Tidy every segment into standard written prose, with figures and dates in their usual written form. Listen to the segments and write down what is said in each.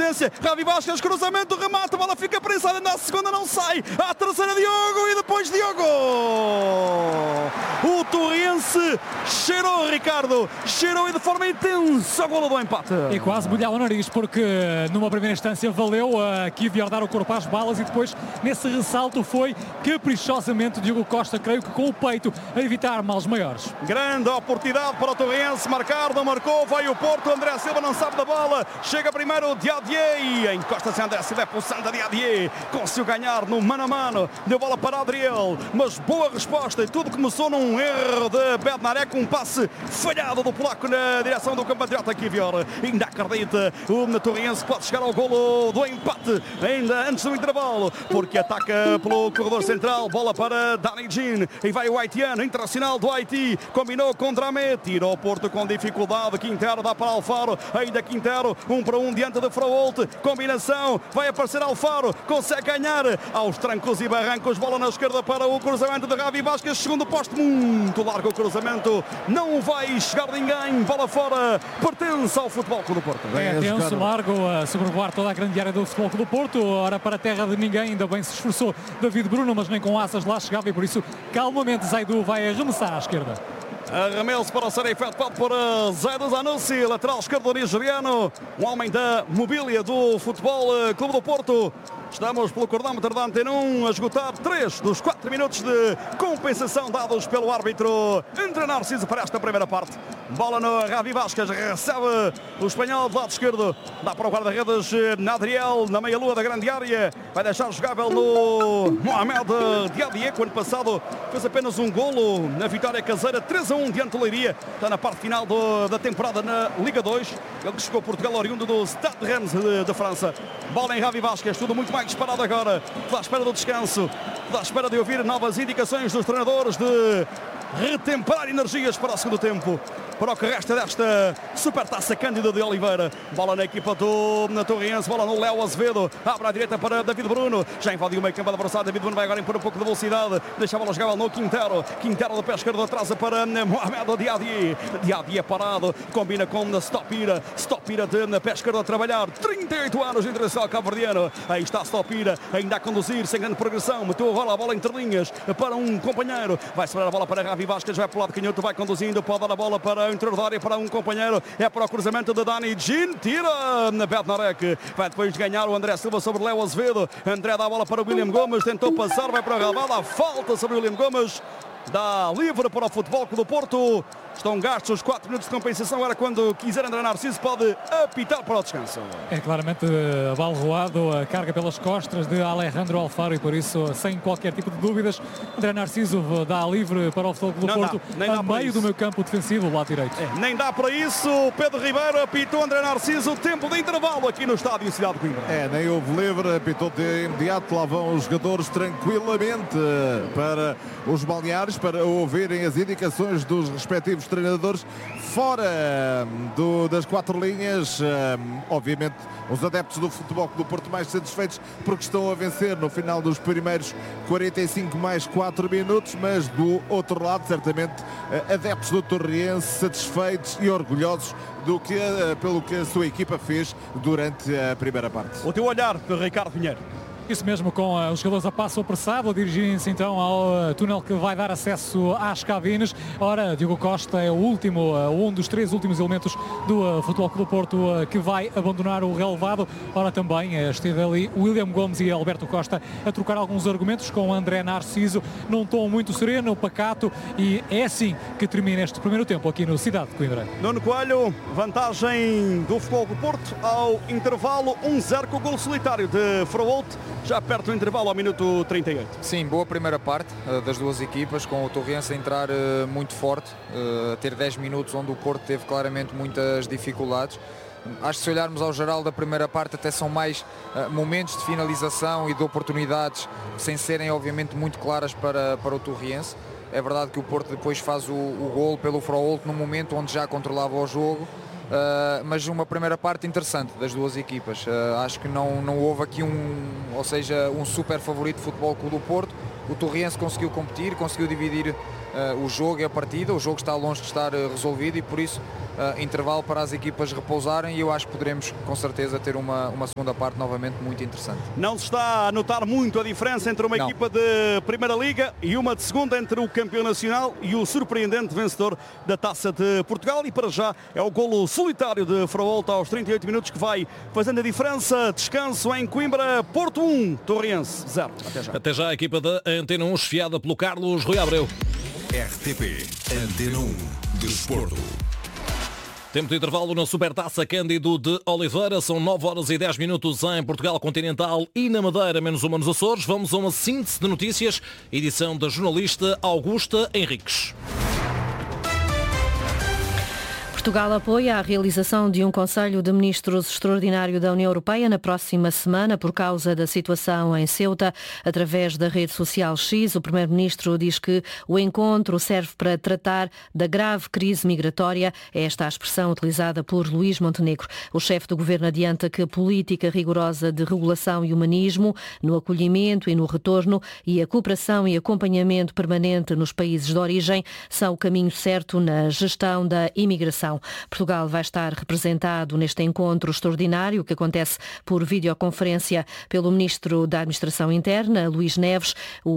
antecedência. Ravi Vasquez, cruzamento, remate, a bola fica prensada, na segunda não sai. À terceira Diogo e depois Diogo. O Torrense cheirou, Ricardo, cheirou e de forma intensa o golo do empate. E quase molhar o nariz, porque numa primeira instância valeu aqui Kiwior dar o corpo às balas e depois nesse ressalto foi caprichosamente Diogo Costa, creio que com o peito a evitar males maiores. Grande oportunidade para o Torrense marcar, não marcou, vai o Porto, André Silva não sabe da bola, chega primeiro o Diadier e encosta-se André Silva, é pulsando a Diadier, conseguiu ganhar no mano a mano, deu bola para Adriel, mas boa resposta e tudo começou num erro de Bednarek, um passe falhado do polaco na direção do compatriota Kiwior. Ainda acredita, o Torrense pode chegar ao golo do empate ainda antes do intervalo, porque ataca pelo corredor central, bola para Dani Jean e vai o haitiano, internacional do Haiti, combinou com Dramé, tira o Porto com dificuldade, Quintero dá para Alfaro, ainda Quintero, 1 para 1 diante de Fraolt, combinação, vai aparecer Alfaro, consegue ganhar aos trancos e barrancos, bola na esquerda para o cruzamento de Ravi Vasquez, segundo posto, muito largo o cruzamento, não vai chegar ninguém, bola fora, pertence ao Futebol Clube do Porto. É tenso, largo a sobrevoar toda a grande área do Futebol Clube do Porto, ora para a terra de ninguém, ainda bem se esforçou David Bruno, mas nem com assas lá chegava e por isso calmamente Zaidu vai arremessar à esquerda. Arremesso para ser efetuado por Zaidu Zanussi, lateral esquerdo nigeriano, um homem da mobília do Futebol Clube do Porto. Estamos pelo cronómetro da Antena 1 a esgotar 3 dos 4 minutos de compensação dados pelo árbitro André Narciso para esta primeira parte. Bola no Ravi Vasquez, recebe o espanhol do lado esquerdo, dá para o guarda-redes Adriel na meia-lua da grande área, vai deixar jogável no Mohamed Diadier, que o ano passado fez apenas um golo na vitória caseira 3-1 diante do Leiria, está na parte final da temporada na Liga 2, ele que chegou a Portugal oriundo do Stade de Reims de França. Bola em Ravi Vasquez, tudo muito mais disparado agora, à espera do descanso, à espera de ouvir novas indicações dos treinadores de retemperar energias para o segundo tempo, para o que resta desta Supertaça Cândido de Oliveira. Bola na equipa do Torrense, bola no Léo Azevedo, abre à direita para David Bruno, já invadiu o meio campo adversário, David Bruno vai agora impor um pouco de velocidade, deixa a bola jogar no Quintero, Quintero do pé esquerdo atrasa para Mohamed Diadier, Diadier parado, combina com Stopira, Stopira de pé esquerdo a trabalhar, 38 anos de internacional cabo-verdiano, aí está Stopira, ainda a conduzir, sem grande progressão, meteu agora a bola entre linhas para um companheiro, vai sobrar a bola para Ravi Vasquez, vai para o lado canhoto, vai conduzindo, pode dar a bola para o interior da área, para um companheiro, é para o cruzamento de Dani Jean, tira na Bednarek, vai depois ganhar o André Silva sobre Léo Azevedo, André dá a bola para o William Gomes, tentou passar, vai para o relvado, a falta sobre o William Gomes, dá livre para o Futebol Clube do Porto. Estão gastos os 4 minutos de compensação. Agora, quando quiser, André Narciso pode apitar para o descanso. É claramente abalroado, a carga pelas costas de Alejandro Alfaro e por isso, sem qualquer tipo de dúvidas, André Narciso dá livre para o Futebol Clube do Porto a meio do meio campo defensivo, lado direito. Nem dá para isso. Pedro Ribeiro apitou André Narciso. Tempo de intervalo aqui no estádio Cidade de Coimbra. Nem houve livre, apitou de imediato. Lá vão os jogadores tranquilamente para os balneares para ouvirem as indicações dos respectivos treinadores fora das 4 linhas. Obviamente os adeptos do Futebol Clube do Porto mais satisfeitos porque estão a vencer no final dos primeiros 45 mais 4 minutos, mas do outro lado certamente adeptos do Torrense satisfeitos e orgulhosos pelo que a sua equipa fez durante a primeira parte. O teu olhar, Ricardo Pinheiro. Isso mesmo, com os jogadores a passo apressado, a dirigirem-se então ao túnel que vai dar acesso às cabines. Ora, Diogo Costa é o último, um dos 3 últimos elementos do Futebol Clube do Porto que vai abandonar o relevado. Ora, também esteve ali William Gomes e Alberto Costa a trocar alguns argumentos com André Narciso, num tom muito sereno, pacato, e é assim que termina este primeiro tempo aqui no Cidade de Coimbra. Nuno Coelho, vantagem do Futebol Clube do Porto ao intervalo, 1-0 com o gol solitário de Fraolt, já perto do intervalo ao minuto 38. Sim, boa primeira parte das duas equipas, com o Torrense a entrar muito forte, a ter 10 minutos onde o Porto teve claramente muitas dificuldades. Acho que se olharmos ao geral da primeira parte até são mais momentos de finalização e de oportunidades sem serem obviamente muito claras para o Torrense. É verdade que o Porto depois faz o golo pelo Fraolt num momento onde já controlava o jogo. Mas uma primeira parte interessante das duas equipas. Acho que não houve aqui um super favorito de Futebol Clube do Porto. O Torrense conseguiu competir, conseguiu dividir o jogo e a partida. O jogo está longe de estar resolvido e por isso intervalo para as equipas repousarem, e eu acho que poderemos com certeza ter uma segunda parte novamente muito interessante. Não se está a notar muito a diferença entre uma equipa de Primeira Liga e uma de Segunda, entre o campeão nacional e o surpreendente vencedor da Taça de Portugal, e para já é o golo solitário de Fravolta aos 38 minutos que vai fazendo a diferença. Descanso em Coimbra, Porto 1, Torriense 0. Até já. Até já a equipa da Antena 1, esfiada pelo Carlos Rui Abreu. RTP Antena 1 Desporto. Tempo de intervalo na Supertaça Cândido de Oliveira. São 9 horas e 10 minutos em Portugal Continental e na Madeira, menos uma nos Açores. Vamos a uma síntese de notícias, edição da jornalista Augusta Henriques. Portugal apoia a realização de um Conselho de Ministros extraordinário da União Europeia na próxima semana por causa da situação em Ceuta. Através da rede social X, o Primeiro-Ministro diz que o encontro serve para tratar da grave crise migratória. É esta a expressão utilizada por Luís Montenegro. O chefe do Governo adianta que a política rigorosa de regulação e humanismo no acolhimento e no retorno e a cooperação e acompanhamento permanente nos países de origem são o caminho certo na gestão da imigração. Portugal vai estar representado neste encontro extraordinário que acontece por videoconferência pelo Ministro da Administração Interna, Luís Neves.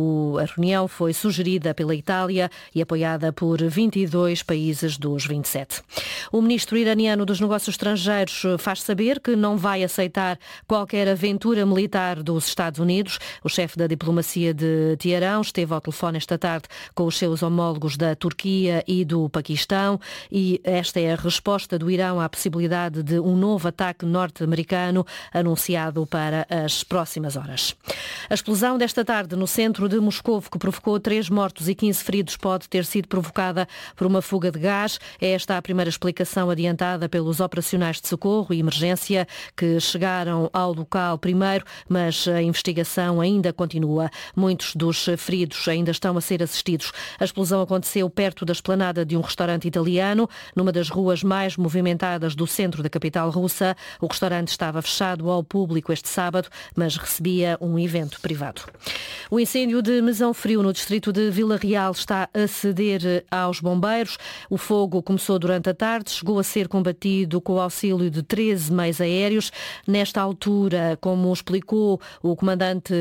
A reunião foi sugerida pela Itália e apoiada por 22 países dos 27. O Ministro iraniano dos Negócios Estrangeiros faz saber que não vai aceitar qualquer aventura militar dos Estados Unidos. O chefe da diplomacia de Teherão esteve ao telefone esta tarde com os seus homólogos da Turquia e do Paquistão, e esta é a resposta do Irão à possibilidade de um novo ataque norte-americano anunciado para as próximas horas. A explosão desta tarde no centro de Moscovo, que provocou 3 mortos e 15 feridos, pode ter sido provocada por uma fuga de gás. É esta a primeira explicação adiantada pelos operacionais de socorro e emergência que chegaram ao local primeiro, mas a investigação ainda continua. Muitos dos feridos ainda estão a ser assistidos. A explosão aconteceu perto da esplanada de um restaurante italiano, numa das ruas mais movimentadas do centro da capital russa. O restaurante estava fechado ao público este sábado, mas recebia um evento privado. O incêndio de Mesão Frio, no distrito de Vila Real, está a ceder aos bombeiros. O fogo começou durante a tarde, chegou a ser combatido com o auxílio de 13 meios aéreos. Nesta altura, como explicou o comandante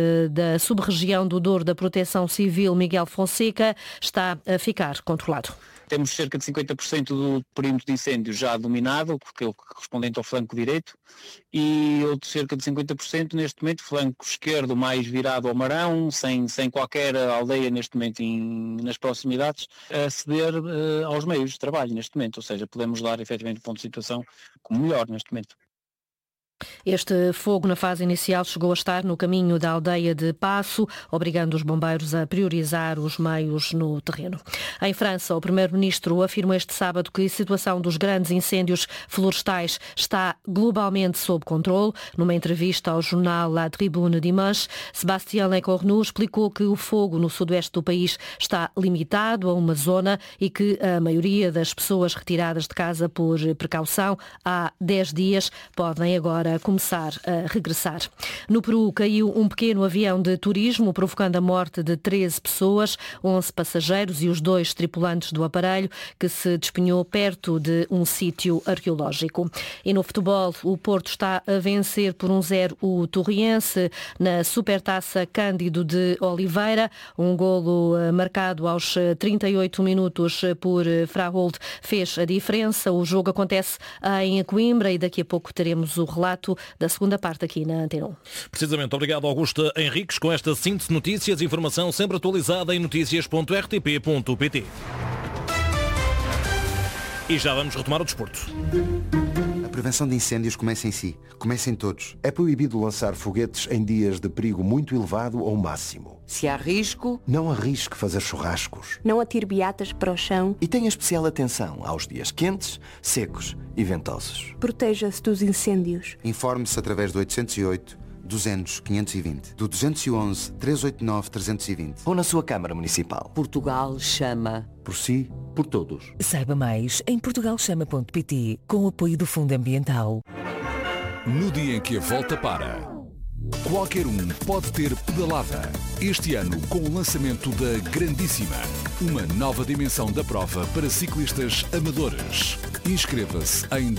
da sub-região do Douro da Proteção Civil, Miguel Fonseca, está a ficar controlado. Temos cerca de 50% do perímetro de incêndio já dominado, porque é o correspondente ao flanco direito, e outro cerca de 50% neste momento, flanco esquerdo mais virado ao Marão, sem qualquer aldeia neste momento nas proximidades, a ceder aos meios de trabalho neste momento, ou seja, podemos dar efetivamente o ponto de situação como melhor neste momento. Este fogo na fase inicial chegou a estar no caminho da aldeia de Passo, obrigando os bombeiros a priorizar os meios no terreno. Em França, o primeiro-ministro afirmou este sábado que a situação dos grandes incêndios florestais está globalmente sob controle. Numa entrevista ao jornal La Tribune Dimanche, Sébastien Lecornu explicou que o fogo no sudoeste do país está limitado a uma zona e que a maioria das pessoas retiradas de casa por precaução há 10 dias podem agora começar a regressar. No Peru caiu um pequeno avião de turismo, provocando a morte de 13 pessoas, 11 passageiros e os 2 tripulantes do aparelho, que se despenhou perto de um sítio arqueológico. E no futebol, o Porto está a vencer por 1-0 o Torriense na Supertaça Cândido de Oliveira. Um golo marcado aos 38 minutos por Fragold fez a diferença. O jogo acontece em Coimbra e daqui a pouco teremos o relato da segunda parte aqui na Antena 1. Precisamente, obrigado Augusta Henriques com esta síntese de notícias, informação sempre atualizada em noticias.rtp.pt. E já vamos retomar o desporto. A prevenção de incêndios começa em si, começa em todos. É proibido lançar foguetes em dias de perigo muito elevado ou máximo. Se há risco, não arrisque fazer churrascos. Não atire beatas para o chão. E tenha especial atenção aos dias quentes, secos e ventosos. Proteja-se dos incêndios. Informe-se através do 808 200 520, do 211 389 320 ou na sua Câmara Municipal. Portugal chama. Por si, por todos. Saiba mais em portugalchama.pt, com o apoio do Fundo Ambiental. No dia em que a volta para, Qualquer um pode ter pedalada. Este ano, com o lançamento da Grandíssima, uma nova dimensão da prova para ciclistas amadores. Inscreva-se em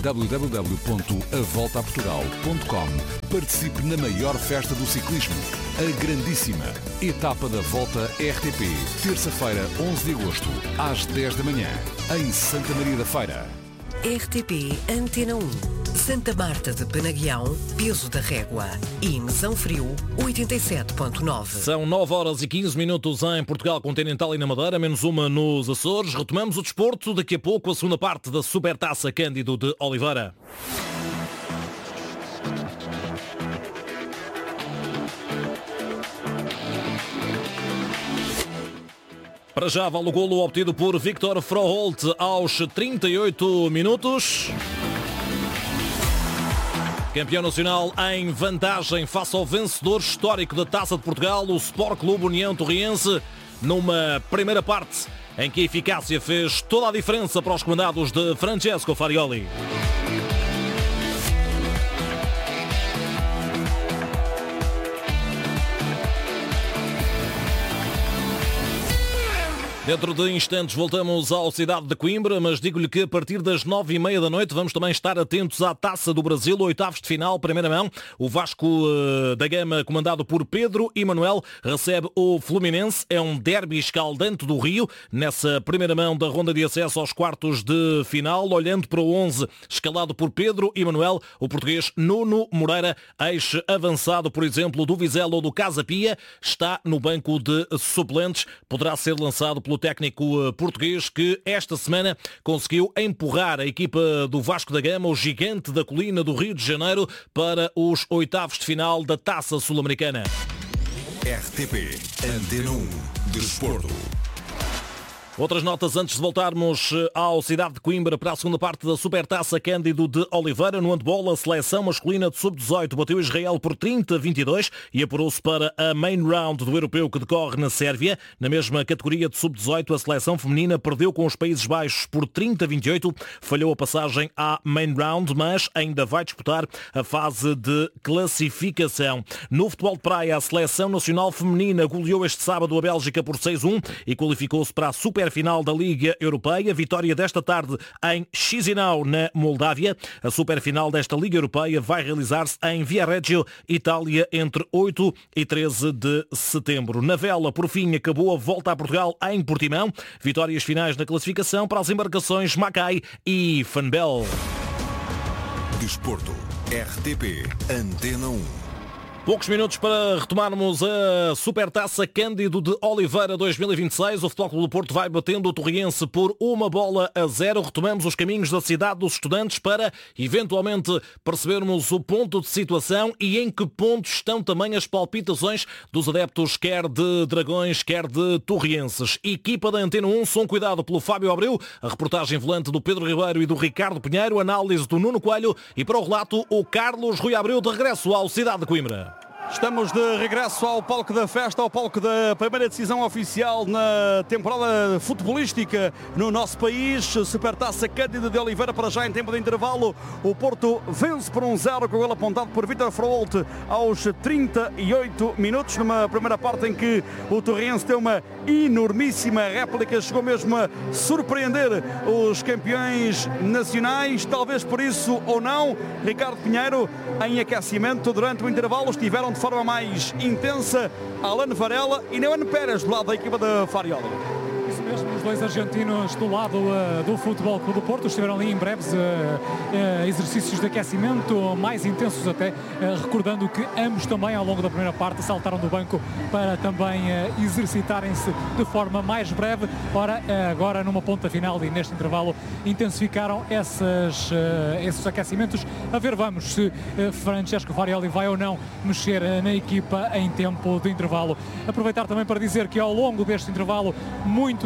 www.avoltaportugal.com. Participe na maior festa do ciclismo, a Grandíssima. Etapa da Volta RTP, terça-feira, 11 de agosto, às 10 da manhã, em Santa Maria da Feira. RTP Antena 1. Santa Marta de Penaguião, Peso da Régua e Mesão Frio, 87.9. São 9h15 em Portugal Continental e na Madeira, menos uma nos Açores. Retomamos o desporto, daqui a pouco a segunda parte da Supertaça Cândido de Oliveira. Para já vale o golo obtido por Victor Froholt aos 38 minutos. Campeão nacional em vantagem face ao vencedor histórico da Taça de Portugal, o Sport Clube União Torriense, numa primeira parte em que a eficácia fez toda a diferença para os comandados de Francesco Farioli. Dentro de instantes voltamos à cidade de Coimbra, mas digo-lhe que a partir das 9h30 da noite vamos também estar atentos à Taça do Brasil, oitavos de final, primeira mão. O Vasco da Gama, comandado por Pedro Emanuel, recebe o Fluminense. É um derby escaldante do Rio, nessa primeira mão da ronda de acesso aos quartos de final. Olhando para o 11, escalado por Pedro Emanuel, o português Nuno Moreira, ex-avançado, por exemplo, do Vizela ou do Casa Pia, está no banco de suplentes. Poderá ser lançado pelo técnico português que esta semana conseguiu empurrar a equipa do Vasco da Gama, o gigante da colina do Rio de Janeiro, para os oitavos de final da Taça Sul-Americana. RTP Antena 1 Desporto. Outras notas antes de voltarmos ao Cidade de Coimbra para a segunda parte da Supertaça Cândido de Oliveira. No handball, a seleção masculina de sub-18 bateu Israel por 30-22 e apurou-se para a main round do europeu que decorre na Sérvia. Na mesma categoria de sub-18, a seleção feminina perdeu com os Países Baixos por 30-28, falhou a passagem à main round, mas ainda vai disputar a fase de classificação. No futebol de praia, a seleção nacional feminina goleou este sábado a Bélgica por 6-1 e qualificou-se para a superfinal da Liga Europeia. Vitória desta tarde em Chisinau, na Moldávia. A superfinal desta Liga Europeia vai realizar-se em Viareggio, Itália, entre 8 e 13 de setembro. Na vela, por fim, acabou a volta a Portugal em Portimão. Vitórias finais na classificação para as embarcações Mackay e Fanbel. Desporto. RTP Antena 1. Poucos minutos para retomarmos a Supertaça Cândido de Oliveira 2026. O Futebol Clube do Porto vai batendo o Torriense por 1-0. Retomamos os caminhos da cidade dos estudantes para, eventualmente, percebermos o ponto de situação e em que ponto estão também as palpitações dos adeptos, quer de Dragões, quer de Torrienses. Equipa da Antena 1, som cuidado pelo Fábio Abreu, a reportagem volante do Pedro Ribeiro e do Ricardo Pinheiro, análise do Nuno Coelho e para o relato o Carlos Rui Abreu, de regresso ao Cidade de Coimbra. Estamos de regresso ao palco da festa, ao palco da primeira decisão oficial na temporada futebolística no nosso país. Supertaça Cândido de Oliveira, para já em tempo de intervalo. O Porto vence por 1-0 com o gol apontado por Vítor Froholt aos 38 minutos, numa primeira parte em que o Torriense tem uma enormíssima réplica, chegou mesmo a surpreender os campeões nacionais, talvez por isso ou não. Ricardo Pinheiro, em aquecimento durante o intervalo, estiveram de forma mais intensa Alan Varela e Neuan Pérez do lado da equipa da Farioli. Isso mesmo, os dois argentinos do lado do Futebol Clube do Porto estiveram ali em breves exercícios de aquecimento, mais intensos até, recordando que ambos também ao longo da primeira parte saltaram do banco para também exercitarem-se de forma mais breve. Ora, agora numa ponta final e neste intervalo intensificaram esses aquecimentos. A ver, vamos se Francesco Farioli vai ou não mexer na equipa em tempo de intervalo. Aproveitar também para dizer que ao longo deste intervalo muitos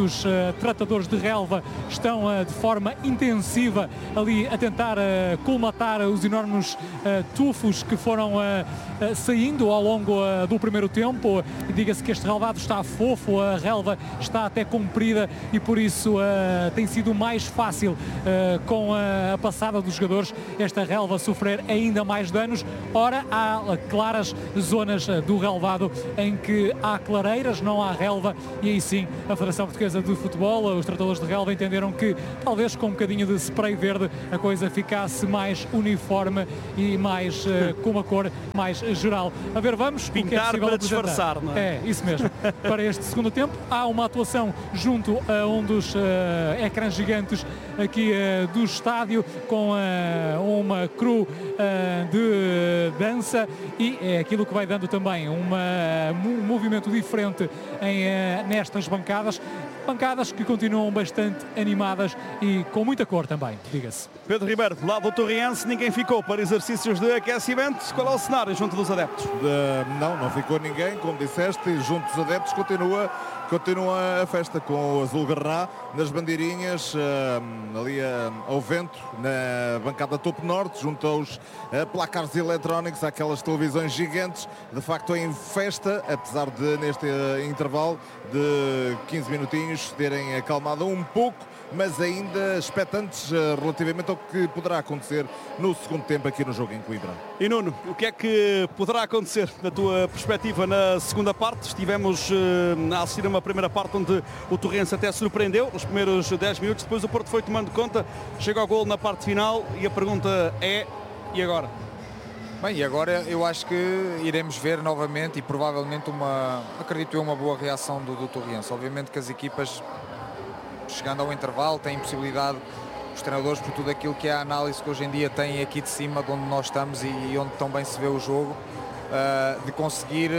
tratadores de relva estão de forma intensiva ali a tentar colmatar os enormes tufos que foram saindo ao longo do primeiro tempo. Diga-se que este relvado está fofo, a relva está até comprida e por isso tem sido mais fácil com a passada dos jogadores esta relva sofrer ainda mais danos. Ora, há claras zonas do relvado em que há clareiras, não há relva, e aí sim a Federação Portuguesa de Futebol, os tratadores de relva entenderam que talvez com um bocadinho de spray verde a coisa ficasse mais uniforme e mais com uma cor mais geral. A ver, vamos pintar para disfarçar, não é? É, isso mesmo. Para este segundo tempo há uma atuação junto a um dos ecrãs gigantes aqui do estádio com uma crew de dança, e é aquilo que vai dando também um movimento diferente nestas bancadas que continuam bastante animadas e com muita cor também, diga-se. Pedro Ribeiro, do lado do Torriense, ninguém ficou para exercícios de aquecimento. Qual é o cenário junto dos adeptos? Não ficou ninguém, como disseste, e junto dos adeptos continua a festa com o azul garrá nas bandeirinhas, ali ao vento, na bancada topo norte, junto aos placares eletrónicos, aquelas televisões gigantes, de facto em festa, apesar de neste intervalo de 15 minutinhos terem acalmado um pouco, mas ainda expectantes relativamente ao que poderá acontecer no segundo tempo aqui no jogo em Coimbra. E Nuno, o que é que poderá acontecer na tua perspectiva na segunda parte? Estivemos a assistir a uma primeira parte onde o Torrense até surpreendeu nos primeiros 10 minutos, depois o Porto foi tomando conta, chega ao golo na parte final e a pergunta é: e agora? Bem, e agora eu acho que iremos ver novamente e provavelmente acredito eu, uma boa reação do Torrense. Obviamente que as equipas, chegando ao intervalo, têm possibilidade, os treinadores, por tudo aquilo que é a análise que hoje em dia têm aqui de cima, de onde nós estamos e onde tão bem se vê o jogo, de conseguir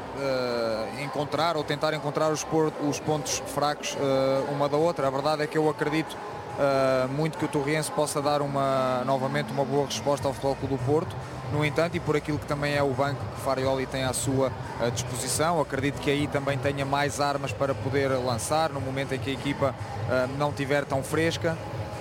encontrar ou tentar encontrar os pontos fracos uma da outra. A verdade é que eu acredito muito que o Torrense possa dar novamente uma boa resposta ao Futebol Clube do Porto. No entanto, e por aquilo que também é o banco que Farioli tem à sua disposição, acredito que aí também tenha mais armas para poder lançar no momento em que a equipa não estiver tão fresca,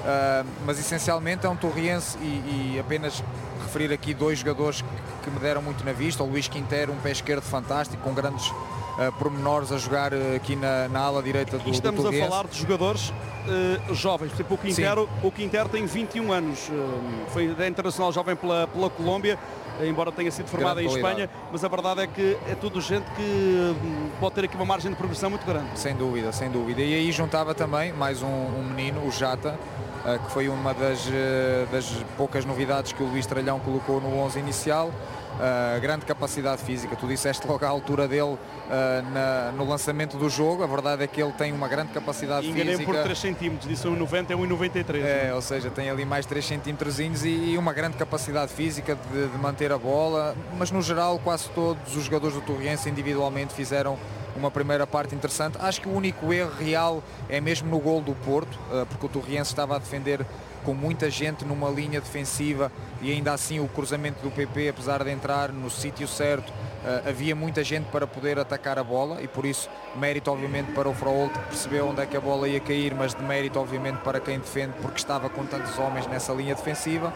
mas essencialmente é um Torrense e apenas referir aqui dois jogadores que me deram muito na vista: o Luís Quintero, um pé esquerdo fantástico, com grandes pormenores a jogar aqui na ala direita do Torrense. Estamos a falar de jogadores jovens, por exemplo o Quintero tem 21 anos, foi internacional jovem pela Colômbia, embora tenha sido formado em Espanha, mas a verdade é que é tudo gente que pode ter aqui uma margem de progressão muito grande. Sem dúvida, sem dúvida. E aí juntava também mais um menino, o Jata, que foi uma das poucas novidades que o Luís Tralhão colocou no 11 inicial. Grande capacidade física, tu disseste logo a altura dele no lançamento do jogo. A verdade é que ele tem uma grande capacidade física. Enganei por 3 centímetros, disse 1,90, é 1,93. Ou seja, tem ali mais 3 centímetrozinhos e uma grande capacidade física de manter a bola, mas no geral quase todos os jogadores do Torrense individualmente fizeram uma primeira parte interessante. Acho que o único erro real é mesmo no gol do Porto, porque o Torrense estava a defender com muita gente numa linha defensiva e ainda assim o cruzamento do PP, apesar de entrar no sítio certo, havia muita gente para poder atacar a bola, e por isso mérito obviamente para o Fraol, que percebeu onde é que a bola ia cair, mas de mérito obviamente para quem defende, porque estava com tantos homens nessa linha defensiva.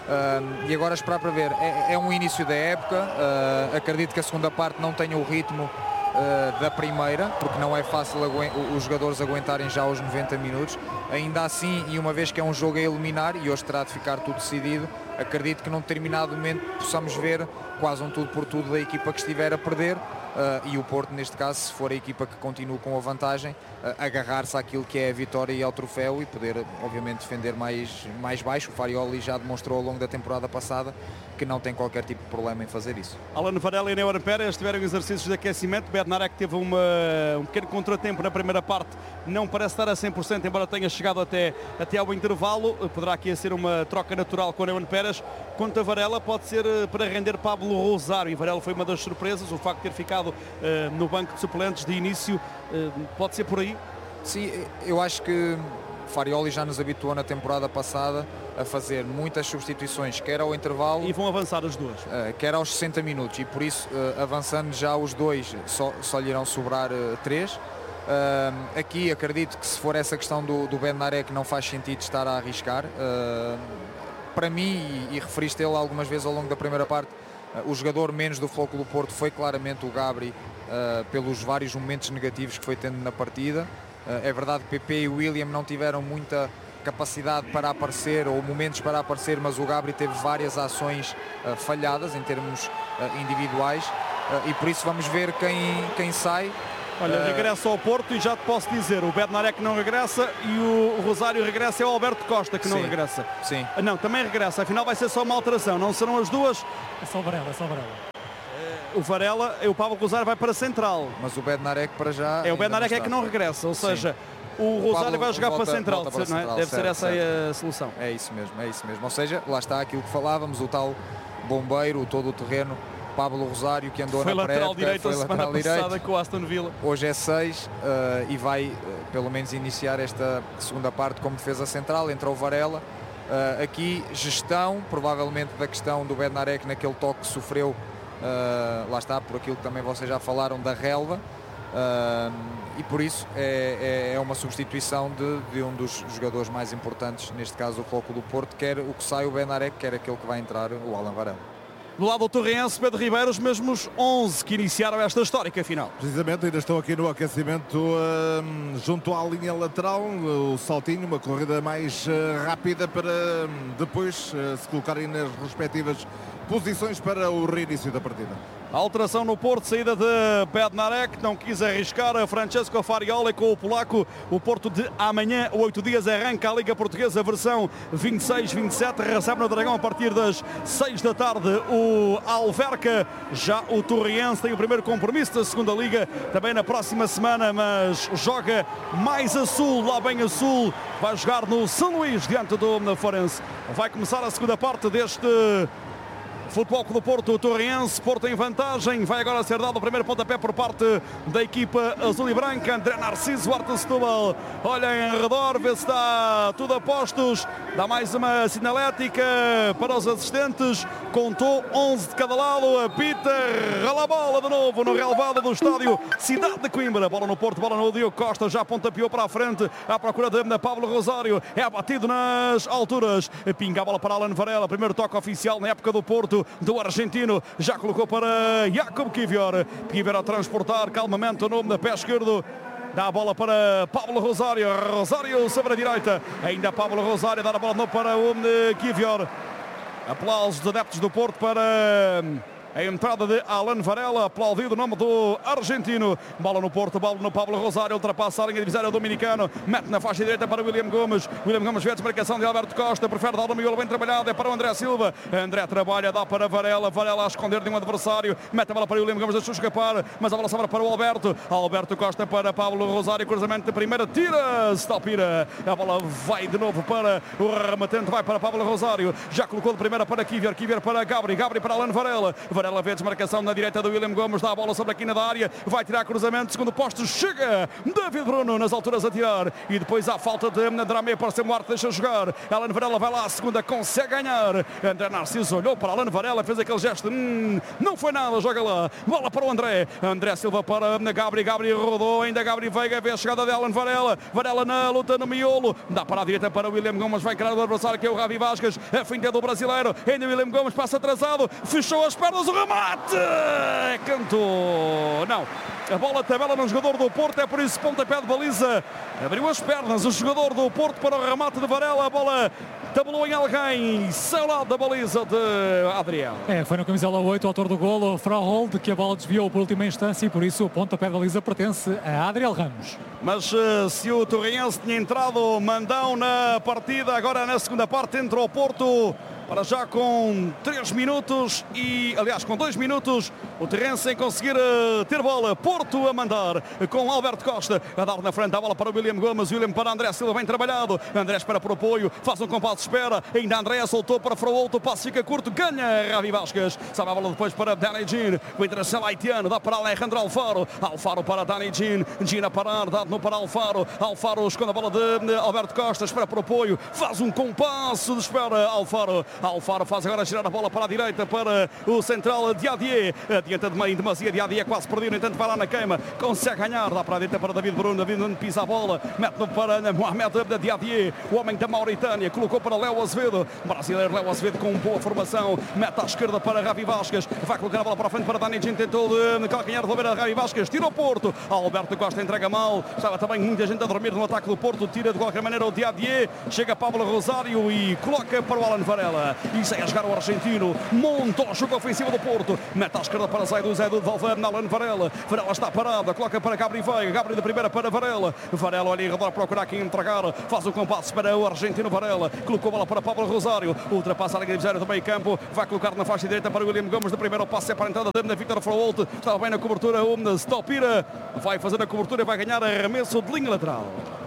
E agora esperar para ver, é um início da época, acredito que a segunda parte não tenha o ritmo da primeira, porque não é fácil os jogadores aguentarem já os 90 minutos. Ainda assim, e uma vez que é um jogo a eliminar e hoje terá de ficar tudo decidido, acredito que num determinado momento possamos ver quase um tudo por tudo da equipa que estiver a perder, e o Porto, neste caso, se for a equipa que continua com a vantagem, agarrar-se àquilo que é a vitória e ao troféu e poder obviamente defender mais baixo. O Farioli já demonstrou ao longo da temporada passada que não tem qualquer tipo de problema em fazer isso. Alan Varela e Neuer Pérez tiveram exercícios de aquecimento. Bednarek teve um pequeno contratempo na primeira parte, não parece estar a 100%, embora tenha chegado até ao intervalo. Poderá aqui ser uma troca natural com o Neuer Pérez. Quanto a Varela, pode ser para render Pablo Rosário, e Varela foi uma das surpresas, o facto de ter ficado no banco de suplentes de início, pode ser por aí? Sim, eu acho que Farioli já nos habituou na temporada passada a fazer muitas substituições, quer ao intervalo, e vão avançar as duas, quer aos 60 minutos, e por isso avançando já os dois só lhe irão sobrar 3. Aqui acredito que se for essa questão do Bednarek não faz sentido estar a arriscar. Para mim, e referiste ele algumas vezes ao longo da primeira parte, o jogador menos do Futebol Clube do Porto foi claramente o Gabri, pelos vários momentos negativos que foi tendo na partida. É verdade que PP e William não tiveram muita capacidade para aparecer ou momentos para aparecer, mas o Gabri teve várias ações falhadas em termos individuais, e por isso vamos ver quem sai. Olha, regressa ao Porto e já te posso dizer, o Bednarek não regressa e o Rosário regressa, é o Alberto Costa que não regressa. Sim. Não, também regressa, afinal vai ser só uma alteração, não serão as duas. É só Varela. O Varela e o Pablo Rosário vai para a central. Mas o Bednarek para já... É o Bednarek é que não regressa, ou seja, o Rosário vai jogar para a central, não é? Deve ser essa a solução. É isso mesmo. Ou seja, lá está aquilo que falávamos, o tal bombeiro, todo o terreno, Pablo Rosário, que andou foi na lateral pré-época, direito a semana passada com o Aston Villa. Hoje é 6 e vai pelo menos iniciar esta segunda parte como defesa central. Entra o Varela. Aqui gestão, provavelmente, da questão do Bednarek naquele toque que sofreu, lá está, por aquilo que também vocês já falaram, da relva. E por isso é uma substituição de um dos jogadores mais importantes, neste caso o Futebol do Porto, quer o que sai o Bednarek, quer aquele que vai entrar o Alan Varela. Do lado do Torrense, Pedro Ribeiro, os mesmos 11 que iniciaram esta histórica final. Precisamente, ainda estão aqui no aquecimento junto à linha lateral, o saltinho, uma corrida mais rápida para depois se colocarem nas respectivas posições para o reinício da partida. A alteração no Porto, saída de Bednarek, não quis arriscar a Francesco Farioli com o polaco. O Porto de amanhã, 8 dias, arranca a Liga Portuguesa, versão 26-27, recebe no Dragão a partir das 6 da tarde o Alverca. Já o Torriense tem o primeiro compromisso da segunda Liga, também na próxima semana, mas joga mais a sul, lá bem a sul, vai jogar no São Luís, diante do Forense. Vai começar a segunda parte deste Futebol Clube do Porto, o Torriense, Porto em vantagem, vai agora ser dado o primeiro pontapé por parte da equipa azul e branca. André Narciso, Arte Setúbal, olha em redor, vê se está tudo a postos, dá mais uma sinalética para os assistentes, contou 11 de cada lado, apita, rola a bola de novo no relvado do estádio Cidade de Coimbra, bola no Porto, bola no Diogo Costa, já pontapeou para a frente, à procura de Pablo Rosário, é abatido nas alturas, pinga a bola para Alan Varela, primeiro toque oficial na época do Porto, do argentino, já colocou para Jakub Kivior a transportar calmamente o nome da pé esquerdo, dá a bola para Pablo Rosário, Rosário sobre a direita, ainda Pablo Rosário, dá a bola de novo para o Kivior. Aplausos dos adeptos do Porto para a entrada de Alan Varela, aplaudido o nome do argentino. Bola no Porto, bola no Pablo Rosário, ultrapassa a linha divisória dominicano, mete na faixa direita para William Gomes. William Gomes vê a desmarcação de Alberto Costa, prefere dar no miolo bem trabalhado, é para o André Silva. André trabalha, dá para Varela, Varela a esconder de um adversário, mete a bola para William Gomes, deixa escapar, mas a bola sobra para o Alberto. Alberto Costa para Pablo Rosário, cruzamento de primeira, tira-se, Talpira. A bola vai de novo para o rematante, vai para Pablo Rosário, já colocou de primeira para Kivior, Kivior para Gabri, Gabri para Alan Varela. Varela vê a desmarcação na direita do William Gomes, dá a bola sobre a quina da área, vai tirar cruzamento, segundo posto, chega David Bruno nas alturas a tirar, e depois há falta de Dramé para ser Muarte, deixa jogar, Alan Varela vai lá, a segunda consegue ganhar, André Narciso olhou para Alan Varela, fez aquele gesto, não foi nada, joga lá, bola para o André Silva para Gabri, Gabri rodou, ainda Gabri Veiga, vê a chegada de Alan Varela, Varela na luta no miolo, dá para a direita para o William Gomes, vai criar o adversário que é o Ravi Vasquez, a finta do brasileiro, ainda o William Gomes passa atrasado, fechou as pernas, o remate, cantou, não, a bola tabela no jogador do Porto, é por isso pontapé de baliza, abriu as pernas o jogador do Porto para o remate de Varela, a bola tabelou em alguém, seu lado da baliza de Adriel. Foi no camisola 8, o autor do golo, Frauhold, que a bola desviou por última instância e por isso o pontapé de baliza pertence a Adriel Ramos. Mas se o Torriense tinha entrado mandão na partida, agora na segunda parte entra o Porto, para já com 3 minutos e, aliás, com 2 minutos, o Torriense sem conseguir ter bola. Porto a mandar com Alberto Costa, a dar na frente a bola para o William Gomes, William para André Silva, bem trabalhado. André espera por apoio, faz um compasso de espera, ainda André soltou para Frauolt, o passo fica curto, ganha Ravi Vasquez, sabe a bola depois para Danny Jean, o internacional haitiano, dá para Alejandro Alfaro, Alfaro para Danny Jean, Jean a parar, dá no para Alfaro, Alfaro esconde a bola de Alberto Costa, espera por apoio, faz um compasso de espera, Alfaro Alfaro faz agora girar a bola para a direita, para o central Diadier. Adianta de meio, em demasia, Diadier quase perdido, no entanto vai lá na queima, consegue ganhar, dá para a direita para David Bruno, David Bruno pisa a bola, mete para Mohamed Diadier, o homem da Mauritânia, colocou para Léo Azevedo, brasileiro Léo Azevedo com boa formação, mete à esquerda para Ravi Vasquez, vai colocar a bola para a frente para Dani Gin, tentou de calcanhar de a Ravi Vasquez, tira o Porto, Alberto Costa entrega mal, estava também muita gente a dormir no ataque do Porto, tira de qualquer maneira o Diadier, chega Pablo Rosário e coloca para o Alan Varela, e sai a jogar o argentino, monta o jogo ofensivo do Porto, mete à esquerda para Zaidu devolve na Alan Varela, Varela está parada, coloca para Gabri Veiga, Gabri de primeira para Varela, Varela olha em redor, procura aqui entregar, faz um compasso para o argentino Varela, colocou a bola para Pablo Rosário, ultrapassa a linha divisória do meio campo, vai colocar na faixa direita para o William Gomes, de primeiro passe é para a entrada da Victor Froholt, estava bem na cobertura, o Stopira vai fazer a cobertura e vai ganhar arremesso de linha lateral.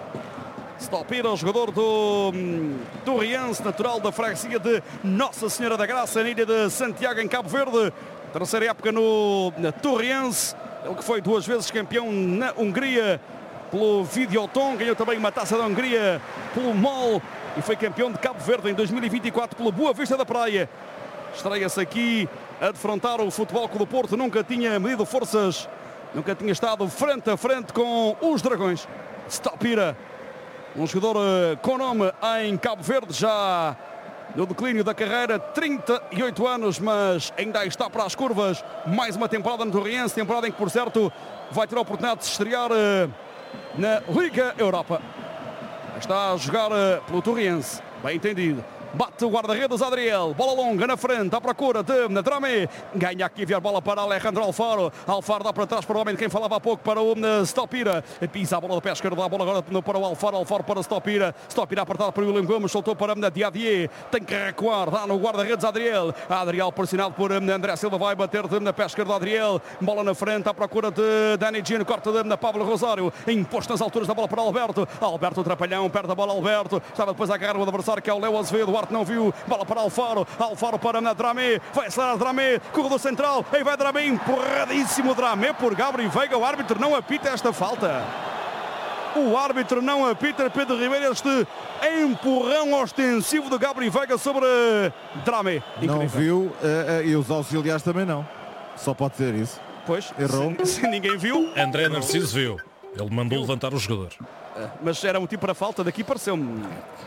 Stopira, o jogador do Torriense, natural da freguesia de Nossa Senhora da Graça, na ilha de Santiago, em Cabo Verde. Terceira época no Torriense, ele que foi 2 vezes campeão na Hungria pelo Videoton, ganhou também uma taça da Hungria pelo MOL e foi campeão de Cabo Verde em 2024 pelo Boa Vista da Praia. Estreia-se aqui a defrontar o Futebol Clube do Porto, nunca tinha medido forças, nunca tinha estado frente a frente com os Dragões. Stopira, um jogador com nome em Cabo Verde, já no declínio da carreira, 38 anos, mas ainda está para as curvas. Mais uma temporada no Torriense, temporada em que, por certo, vai ter a oportunidade de se estrear na Liga Europa. Está a jogar pelo Torriense, bem entendido. Bate o guarda-redes Adriel, bola longa na frente, à procura de Dramé, ganha aqui a bola para Alejandro Alfaro, Alfaro dá para trás para o homem de quem falava há pouco, para o Stopira, pisa a bola do pé esquerdo, a bola agora para o Alfaro, Alfaro para Stopira, Stopira apertado para o William Gomes, soltou para Diadier, tem que recuar, dá no guarda-redes Adriel, pressionado por André Silva, vai bater na pé esquerdo Adriel, bola na frente, à procura de Dani Gino, corta de Pablo Rosário, imposto nas alturas da bola para Alberto trapalhão, perde a bola Alberto, estava depois a agarrar o adversário que é o Léo Azevedo, não viu, bola para Alfaro para Dramé, vai acelerar Dramé, corredor central, aí vai Dramé, empurradíssimo Dramé por Gabri Veiga, o árbitro não apita esta falta. O árbitro não apita, Pedro Ribeiro, este empurrão ostensivo de Gabri Veiga sobre Dramé. Não viu, e os auxiliares também não. Só pode ser isso. Pois, errou. Se ninguém viu. André Narciso viu. Ele mandou levantar o jogador. Mas era um tipo para falta, daqui pareceu-me.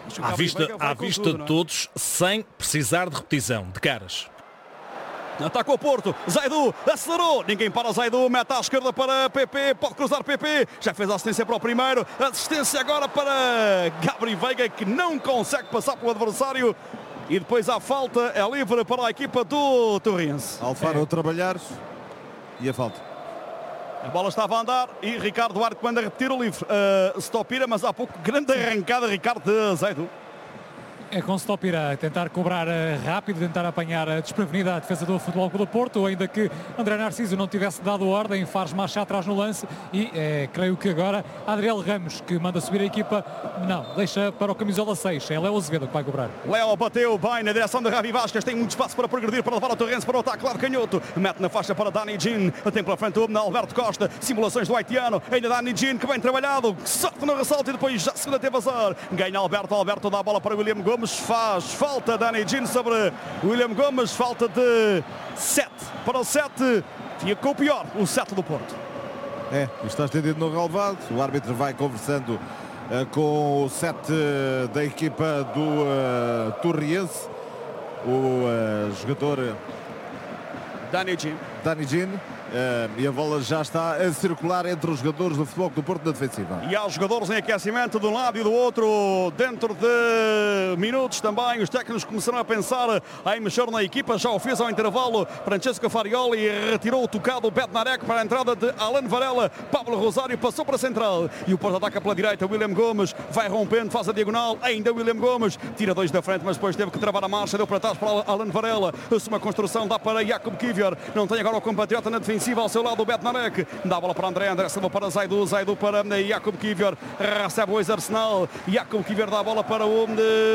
À vista de todos, sem precisar de repetição, de caras. Ataca o Porto, Zaidu acelerou, ninguém para Zaidu, mete à esquerda para PP, pode cruzar PP, já fez a assistência para o primeiro, assistência agora para Gabri Veiga, que não consegue passar pelo adversário, e depois a falta é livre para a equipa do Torriense. Alfaro a trabalhar e a falta. A bola estava a andar e Ricardo Duarte manda repetir o livre. Stopira, mas há pouco grande arrancada, Ricardo de Zaidu. É com Stopira a tentar cobrar rápido, tentar apanhar a desprevenida a defesa do Futebol Clube do Porto, ainda que André Narciso não tivesse dado ordem, faz marcha atrás no lance e creio que agora Adriel Ramos, que manda subir a equipa, não, deixa para o camisola 6, é Léo Azevedo que vai cobrar. Léo bateu bem na direção de Ravi Vasquez, tem muito espaço para progredir, para levar o Torrense para o ataque, lado canhoto, mete na faixa para Dani Gin, tem pela frente o Alberto Costa, simulações do haitiano, ainda Dani Gin, que bem trabalhado, sorte no ressalto e depois já se teve azar, ganha Alberto dá a bola para William Gomes, faz falta Dani Gin sobre William Gomes, falta de 7 para o 7, ficou o pior, o 7 do Porto. Está estendido no relevado, o árbitro vai conversando com o 7 da equipa do Torriense, o jogador Dani Gin. E a bola já está a circular entre os jogadores do Futebol Clube do Porto na defensiva. E há os jogadores em aquecimento de um lado e do outro, dentro de minutos também. Os técnicos começaram a pensar em mexer na equipa, já o fez ao intervalo Francesco Farioli, retirou o tocado Bednarek para a entrada de Alan Varela, Pablo Rosário passou para a central e o Porto ataca pela direita, William Gomes vai rompendo, faz a diagonal, ainda William Gomes, tira 2 da frente, mas depois teve que travar a marcha, deu para trás para Alan Varela, uma construção, dá para Jakub Kivior, não tem agora o compatriota na defensiva, ofensiva ao seu lado o Bednarek. Dá a bola para André Silva para Zaidu para Jakub Kivior. Recebe o ex-Arsenal. Jakub Kivior dá a bola para o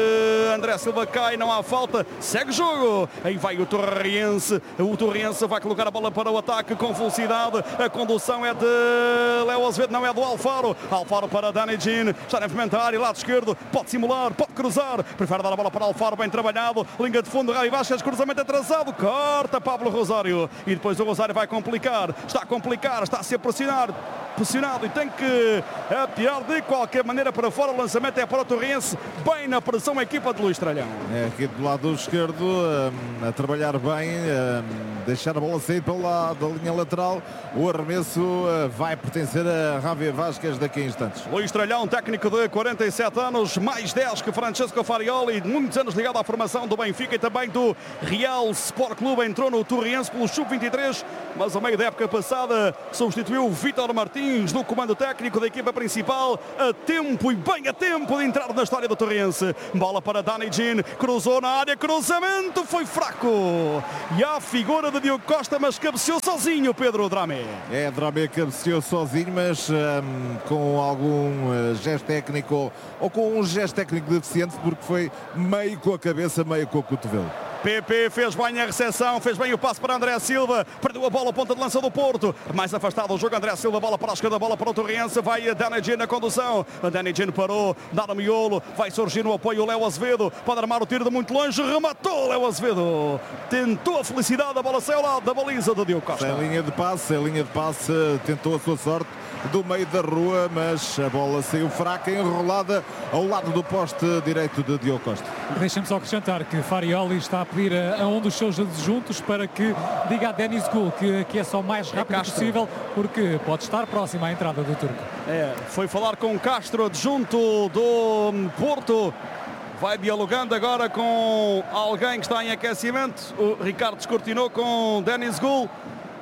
André Silva, cai, não há falta. Segue o jogo. Aí vai o Torriense. O Torriense vai colocar a bola para o ataque com velocidade. A condução é de Léo Azevedo, não é do Alfaro. Alfaro para Dani Jean. Está na frente da área, lado esquerdo. Pode simular, pode cruzar. Prefere dar a bola para Alfaro, bem trabalhado. Linha de fundo, Ravi Vasquez, cruzamento atrasado. Corta Pablo Rosário. E depois o Rosário vai complicar. Está a complicar, está a ser pressionado e tem que atirar de qualquer maneira para fora. O lançamento é para o Torriense, bem na pressão a equipa de Luís Tralhão. É aqui do lado esquerdo a trabalhar bem, deixar a bola sair pelo lado da linha lateral. O arremesso vai pertencer a Javier Vasquez daqui a instantes. Luís Tralhão, técnico de 47 anos, mais 10 que Francesco Farioli, muitos anos ligado à formação do Benfica e também do Real Sport Clube. Entrou no Torriense pelo Sub-23, mas a meio da época passada substituiu o Vítor Martins no comando técnico da equipa principal, a tempo e bem a tempo de entrar na história do Torriense. Bola para Dani Jean, cruzou na área, cruzamento foi fraco. E há a figura de Diogo Costa, mas cabeceou sozinho Pedro Dramé. Dramé cabeceou sozinho, mas com algum gesto técnico ou com um gesto técnico deficiente, porque foi meio com a cabeça, meio com o cotovelo. PP fez bem a recepção, fez bem o passo para André Silva, perdeu a bola, ponta de lança do Porto, mais afastado o jogo, André Silva, bola para a esquerda, bola para o Torriense, vai a Dani Jean na condução, a Dani Jean parou, dá no miolo, vai surgir no apoio o Léo Azevedo, pode armar o tiro de muito longe, rematou Léo Azevedo, tentou a felicidade, a bola saiu ao lado da baliza do Diogo Costa. Sem linha de passe, tentou a sua sorte do meio da rua, mas a bola saiu fraca, enrolada ao lado do poste direito de Diogo Costa. Deixa-me só acrescentar que Farioli está a pedir a um dos seus adjuntos para que diga a Deniz Gul que é só o mais rápido possível, porque pode estar próximo à entrada do turco. Foi falar com Castro, adjunto do Porto. Vai dialogando agora com alguém que está em aquecimento. O Ricardo descortinou com Deniz Gul.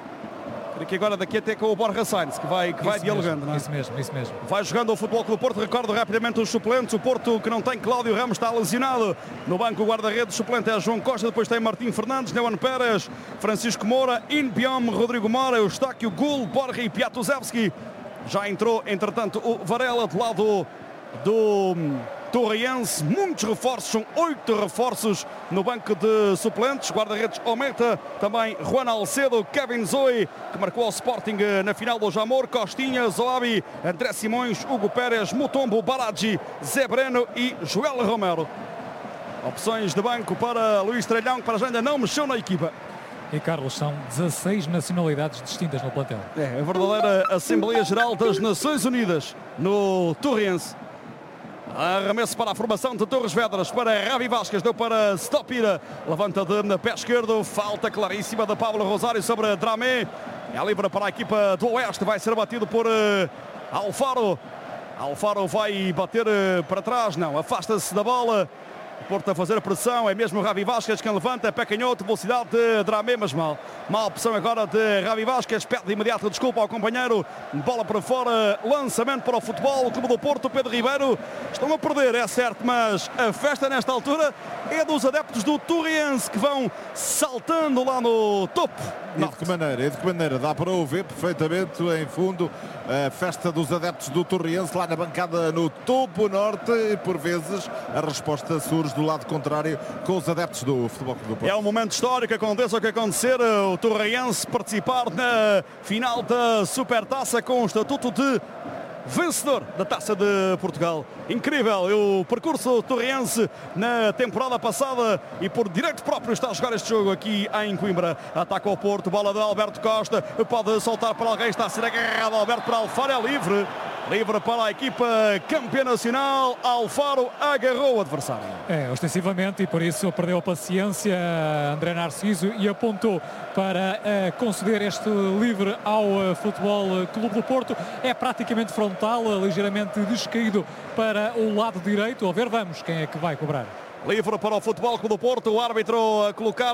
Aqui agora daqui até com o Borja Sainz, que vai dialogando. Mesmo, não é? Isso mesmo. Vai jogando o Futebol Clube do Porto. Recordo rapidamente os suplentes. O Porto, que não tem Cláudio Ramos, está lesionado. No banco o guarda-redes suplente é João Costa. Depois tem Martim Fernandes, Neuan Pérez, Francisco Moura, Inbiom, Rodrigo Moura, Eustáquio, Gul, Borja e Piatuzewski. Já entrou, entretanto, o Varela do lado do Torriense. Muitos reforços, são 8 reforços no banco de suplentes. Guarda-redes Ometa, também Juan Alcedo, Kevin Zoe, que marcou ao Sporting na final do Jamor, Costinha, Zoabi, André Simões, Hugo Pérez, Mutombo, Baradji, Zé Breno e Joel Romero. Opções de banco para Luís Tralhão, que para já ainda não mexeu na equipa. E Carlos, são 16 nacionalidades distintas no plantel. A verdadeira Assembleia Geral das Nações Unidas no Torriense. Arremesso para a formação de Torres Vedras, para Ravi Vasquez, deu para Stopira, levanta de pé esquerdo, falta claríssima de Pablo Rosário sobre Dramé, é livre para a equipa do Oeste, vai ser batido por Alfaro. Alfaro vai bater para trás, não, afasta-se da bola. O Porto a fazer pressão, é mesmo Ravi Vasquez quem levanta, pé canhoto, velocidade de Dramé, mas mal. Má opção agora de Ravi Vasquez, pede de imediato desculpa ao companheiro, bola para fora, lançamento para o Futebol Clube do Porto, Pedro Ribeiro. Estão a perder, é certo, mas a festa nesta altura é dos adeptos do Torriense que vão saltando lá no topo. E de que maneira? Dá para ouvir perfeitamente em fundo a festa dos adeptos do Torriense lá na bancada no topo norte e por vezes a resposta surge do lado contrário com os adeptos do Futebol Clube do Porto. É um momento histórico, aconteça o que acontecer, o Torriense participar na final da Supertaça com o estatuto de vencedor da Taça de Portugal. Incrível o percurso torriense na temporada passada e por direito próprio está a jogar este jogo aqui em Coimbra. Ataca o Porto, bola de Alberto Costa, pode soltar para alguém, está a ser agarrado Alberto para Alfaro, é livre para a equipa campeã nacional. Alfaro agarrou o adversário. Ostensivamente, e por isso perdeu a paciência André Narciso e apontou para conceder este livre ao Futebol Clube do Porto. É praticamente frontal, ligeiramente descaído para o lado direito. A ver, vamos, quem é que vai cobrar? Livre para o Futebol Clube do Porto, o árbitro a colocar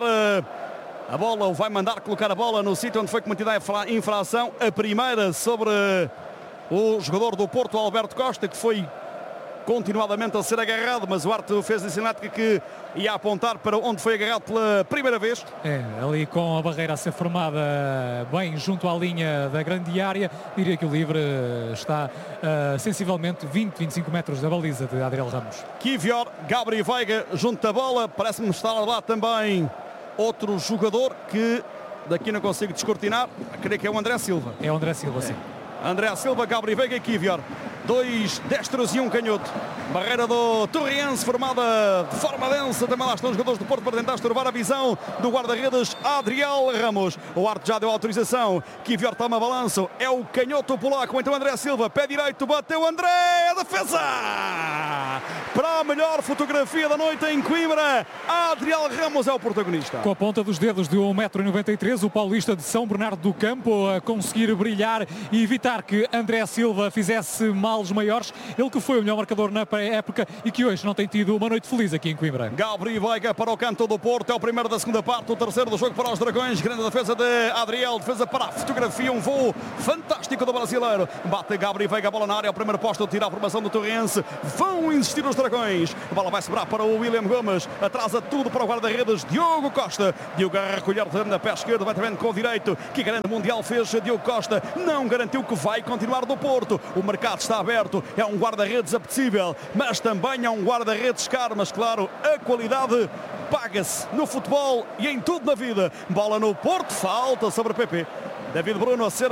a bola, ou vai mandar colocar a bola no sítio onde foi cometida a infração, a primeira sobre o jogador do Porto, Alberto Costa, que foi continuadamente a ser agarrado, mas o árbitro fez a sinal que ia apontar para onde foi agarrado pela primeira vez. Ali com a barreira a ser formada bem junto à linha da grande área, diria que o livre está sensivelmente 20-25 metros da baliza de Adriel Ramos. Kivior, Gabriel Veiga junto da bola, parece-me estar lá também outro jogador que daqui não consigo descortinar, creio que é o André Silva. É o André Silva, sim. André Silva, Gabriel Veiga e Kivior. 2 destros e 1 canhoto. Barreira do Torriense formada de forma densa. Também lá estão os jogadores do Porto para tentar estorvar a visão do guarda-redes Adriel Ramos. O árbitro já deu autorização. Kivior toma balanço. É o canhoto polaco. Então André Silva, pé direito, bateu André. A defesa! Para a melhor fotografia da noite em Coimbra, Adriel Ramos é o protagonista. Com a ponta dos dedos de 1,93 m, o paulista de São Bernardo do Campo a conseguir brilhar e evitar que André Silva fizesse males maiores. Ele que foi o melhor marcador na época e que hoje não tem tido uma noite feliz aqui em Coimbra. Gabriel Veiga para o canto do Porto, é o primeiro da segunda parte, o terceiro do jogo para os Dragões. Grande defesa de Adriel, defesa para a fotografia, um voo fantástico do brasileiro. Bate Gabriel Veiga, a bola na área, o primeiro posto, tira a formação do Torriense. Vão insistir os Dragões. A bola vai sobrar para o William Gomes, atrasa tudo para o guarda-redes Diogo Costa. Diogo a recolher na pé esquerdo, vai também com o direito. Que grande mundial fez Diogo Costa. Não garantiu que vai continuar do Porto. O mercado está aberto, é um guarda-redes apetecível, mas também é um guarda-redes caro. Mas claro, a qualidade paga-se no futebol e em tudo na vida. Bola no Porto, falta sobre PP. David Bruno a ser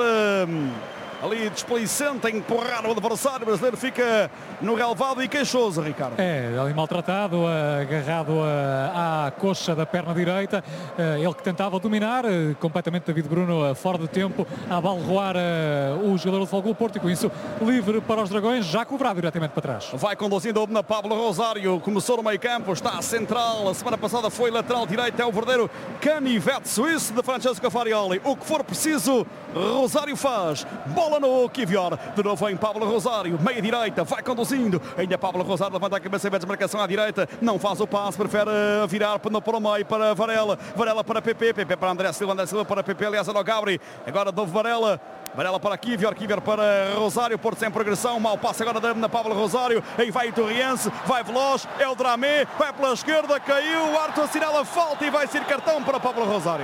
ali desplicente, a empurrar o adversário. O brasileiro fica no relevado e queixoso, Ricardo. Ali maltratado, agarrado à coxa da perna direita. Ele que tentava dominar, completamente David Bruno fora de tempo, a balroar o jogador do Futebol Clube do Porto, e com isso livre para os Dragões, já cobrado diretamente para trás. Vai conduzindo na Pablo Rosário, começou no meio campo, está a central, a semana passada foi lateral direito, é o verdadeiro canivete suíço de Francesco Farioli. O que for preciso, Rosário faz. Bola no Kivior, de novo em Pablo Rosário, meia direita, vai conduzindo, ainda Pablo Rosário levanta a cabeça e vê a desmarcação à direita, não faz o passe, prefere virar para o meio para Varela, Varela para PP, PP para André Silva para PP, aliás era o Gabri, agora novo Varela para Kivior, Kivior para Rosário, Porto sem progressão, mau passe agora na Pablo Rosário, aí vai o Torriense, vai veloz, é o Dramé, vai pela esquerda, caiu, o árbitro assinala a falta e vai ser cartão para Pablo Rosário.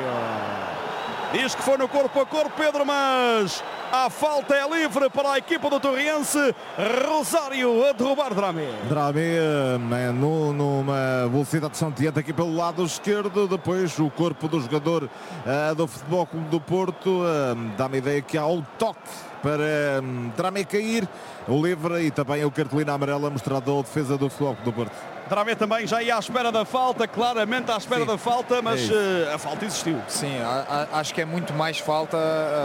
Diz que foi no corpo a corpo, Pedro, mas a falta é livre para a equipa do Torriense. Rosário a derrubar Dramé. Dramé numa velocidade descendente aqui pelo lado esquerdo. Depois o corpo do jogador do Futebol Clube do Porto dá-me a ideia que há um toque para Dramé cair. O livre e também o cartolina amarela mostrado à defesa do Futebol Clube do Porto. Dramé também já ia à espera da falta, claramente à espera da falta, mas a falta existiu. Sim, acho que é muito mais falta,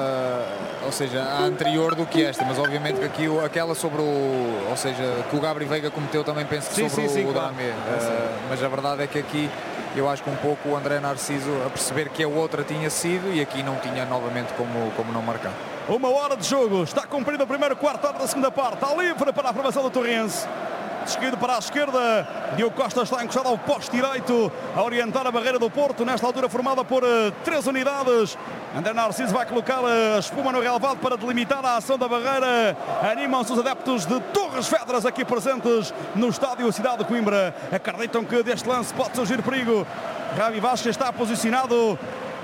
ou seja, a anterior do que esta, mas obviamente que aqui aquela sobre o, ou seja, que o Gabriel Veiga cometeu também penso que sobre o Dramé, mas a verdade é que aqui eu acho que um pouco o André Narciso a perceber que a outra tinha sido e aqui não tinha novamente como não marcar. 1 hora de jogo, está cumprido o primeiro quarto hora da segunda parte, está livre para a formação do Torriense. Seguido para a esquerda, Diogo Costa está encostado ao poste direito a orientar a barreira do Porto, nesta altura formada por 3 unidades. André Narciso vai colocar a espuma no relevado para delimitar a ação da barreira. Animam-se os adeptos de Torres Vedras aqui presentes no estádio Cidade de Coimbra. Acreditam que deste lance pode surgir perigo. Javi Vasquez está posicionado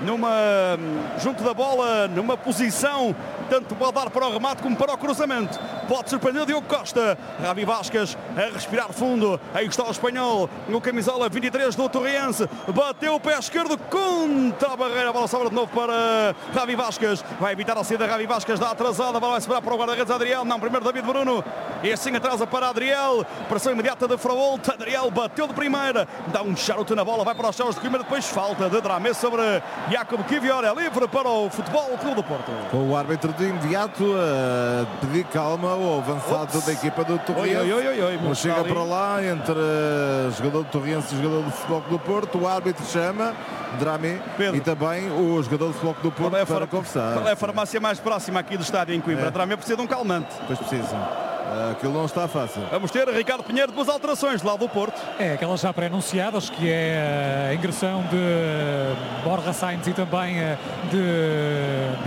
junto da bola, numa posição tanto pode dar para o remate como para o cruzamento. Pode surpreender Diogo Costa. Javi Vasquez a respirar fundo. Aí está o espanhol no camisola 23 do Torriense. Bateu o pé esquerdo contra a barreira. A bola sobra de novo para Javi Vasquez. Vai evitar a saída. Javi Vasquez dá atrasada. A bola vai sobrar para o guarda-redes Adriel. Não, primeiro David Bruno. E assim atrasa para Adriel. Pressão imediata de Fraolt. Adriel bateu de primeira. Dá um charuto na bola. Vai para os céus de Coimbra. Depois falta de Dramé sobre Jacob Kivior. É livre para o Futebol Clube do Porto. Com o árbitro de imediato a pedir calma ao avançado da equipa do Torriense. Chega para lá entre jogador do Torriense e jogador do Futebol Clube do Porto. O árbitro chama Dramé e também o jogador do Futebol Clube do Porto para conversar. Qual é a farmácia mais próxima aqui do estádio em Coimbra? Dramé precisa de um calmante. Pois precisa. Aquilo não está fácil. Vamos ter Ricardo Pinheiro, 2 alterações lá do Porto. Aquelas já pré-anunciadas, que é a ingressão de Borja Sainz e também de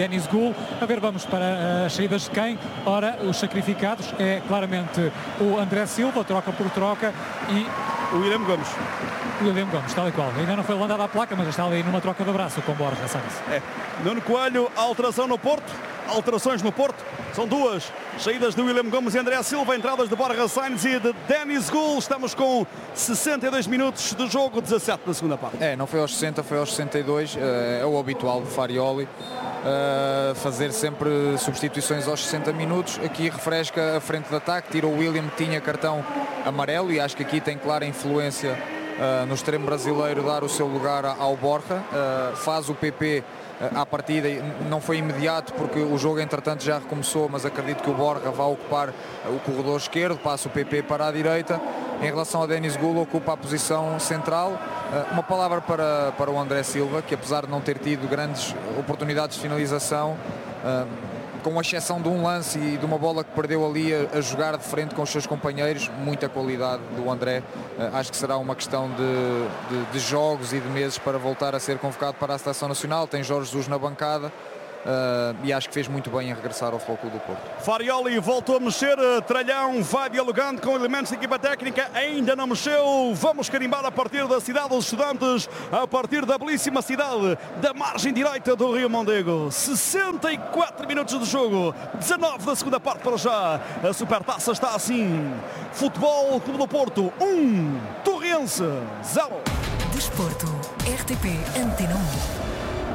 Denis Gul. A ver, vamos para as saídas de quem? Ora, os sacrificados é claramente o André Silva, troca por troca, e o William Gomes. William Gomes, tal e qual. Ainda não foi levantada a placa, mas está ali numa troca de abraço com Borja Sainz. Nuno Coelho, alteração no Porto. Alterações no Porto. São duas. Saídas de William Gomes e André Silva. Entradas de Borja Sainz e de Denis Gul. Estamos com 62 minutos de jogo, 17 na segunda parte. Não foi aos 60, foi aos 62. É o habitual de Farioli. Fazer sempre substituições aos 60 minutos. Aqui refresca a frente de ataque. Tira o William, que tinha cartão amarelo, e acho que aqui tem clara influência no extremo brasileiro dar o seu lugar ao Borja. Faz o PP à partida, não foi imediato porque o jogo entretanto já recomeçou, mas acredito que o Borja vai ocupar o corredor esquerdo, passa o PP para a direita. Em relação ao Denis Gul, ocupa a posição central. Uma palavra para o André Silva, que apesar de não ter tido grandes oportunidades de finalização, com exceção de um lance e de uma bola que perdeu ali a jogar de frente com os seus companheiros, muita qualidade do André. Acho que será uma questão de jogos e de meses para voltar a ser convocado para a Seleção Nacional. Tem Jorge Jesus na bancada. E acho que fez muito bem em regressar ao Futebol Clube do Porto. Farioli voltou a mexer, Tralhão vai dialogando com elementos da equipa técnica, ainda não mexeu. Vamos carimbar a partir da cidade dos estudantes, a partir da belíssima cidade da margem direita do Rio Mondego. 64 minutos de jogo, 19 da segunda parte para já. A Supertaça está assim. Futebol Clube do Porto 1, Torrense 0. Desporto, RTP Antena 1.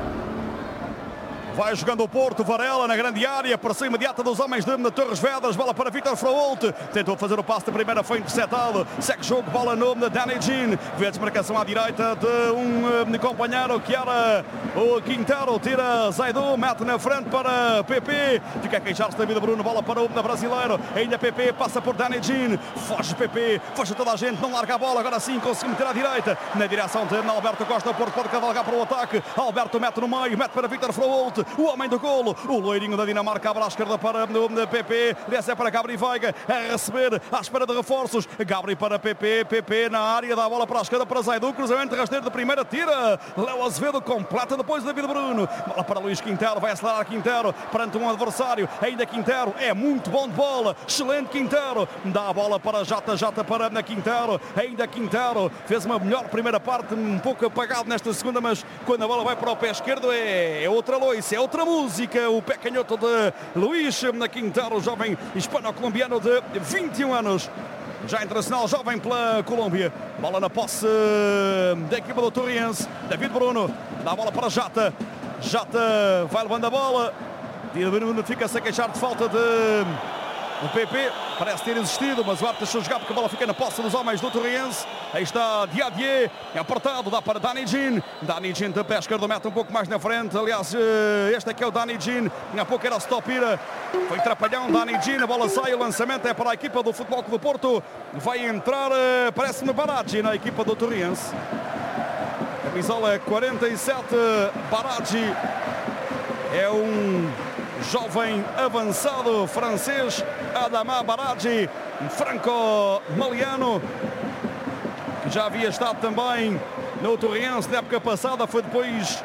Vai jogando o Porto, Varela na grande área, pressão imediata dos homens de Torres Vedras, bola para Vítor Fraolt, tentou fazer o passe de primeira, foi interceptado, segue jogo, bola no de Danny Jean, vê a desmarcação à direita de um companheiro que era o Quintero, tira Zaidu, mete na frente para PP, fica a queixar-se David Bruno, bola para o brasileiro, ainda PP, passa por Danny Jean, foge PP, foge toda a gente, não larga a bola, agora sim conseguiu meter à direita, na direção de Alberto Costa, o Porto pode cavalgar para o ataque, Alberto mete no meio, mete para Vítor Fraolt, o homem do golo, o loirinho da Dinamarca abre à esquerda para o PP, desce para Gabri Veiga, a receber à espera de reforços, Gabri para PP, PP na área, dá a bola para a esquerda para Zaidu, cruzamento rasteiro de primeira, tira Léo Azevedo, completa depois David Bruno, bola para Luís Quintero, vai acelerar Quintero perante um adversário, ainda Quintero, é muito bom de bola, excelente Quintero, dá a bola para Jata para Quintero, ainda Quintero, fez uma melhor primeira parte, um pouco apagado nesta segunda, mas quando a bola vai para o pé esquerdo é outra loice, é outra música, o pé canhoto de Luís Quintero, jovem hispano-colombiano de 21 anos, já internacional, jovem pela Colômbia. Bola na posse da equipa do Torrense, David Bruno, dá a bola para Jata vai levando a bola, David Bruno fica-se a queixar de falta de o PP, parece ter existido, mas o árbitro deixou jogar porque a bola fica na posse dos homens do Torrense. Aí está Diadier, é apertado, dá para Danny Jean de pé esquerdo, mete um pouco mais na frente. Aliás, este aqui é o Danny Jean, há pouco era Stopira, foi trapalhão, Danny Jean, a bola sai, o lançamento é para a equipa do Futebol Clube do Porto. Vai entrar, parece-me Baraggi na equipa do Torrense. Camisola 47, Baraggi é um jovem avançado francês, Adama Baraggi, franco-maliano, que já havia estado também no Torrense na época passada, foi depois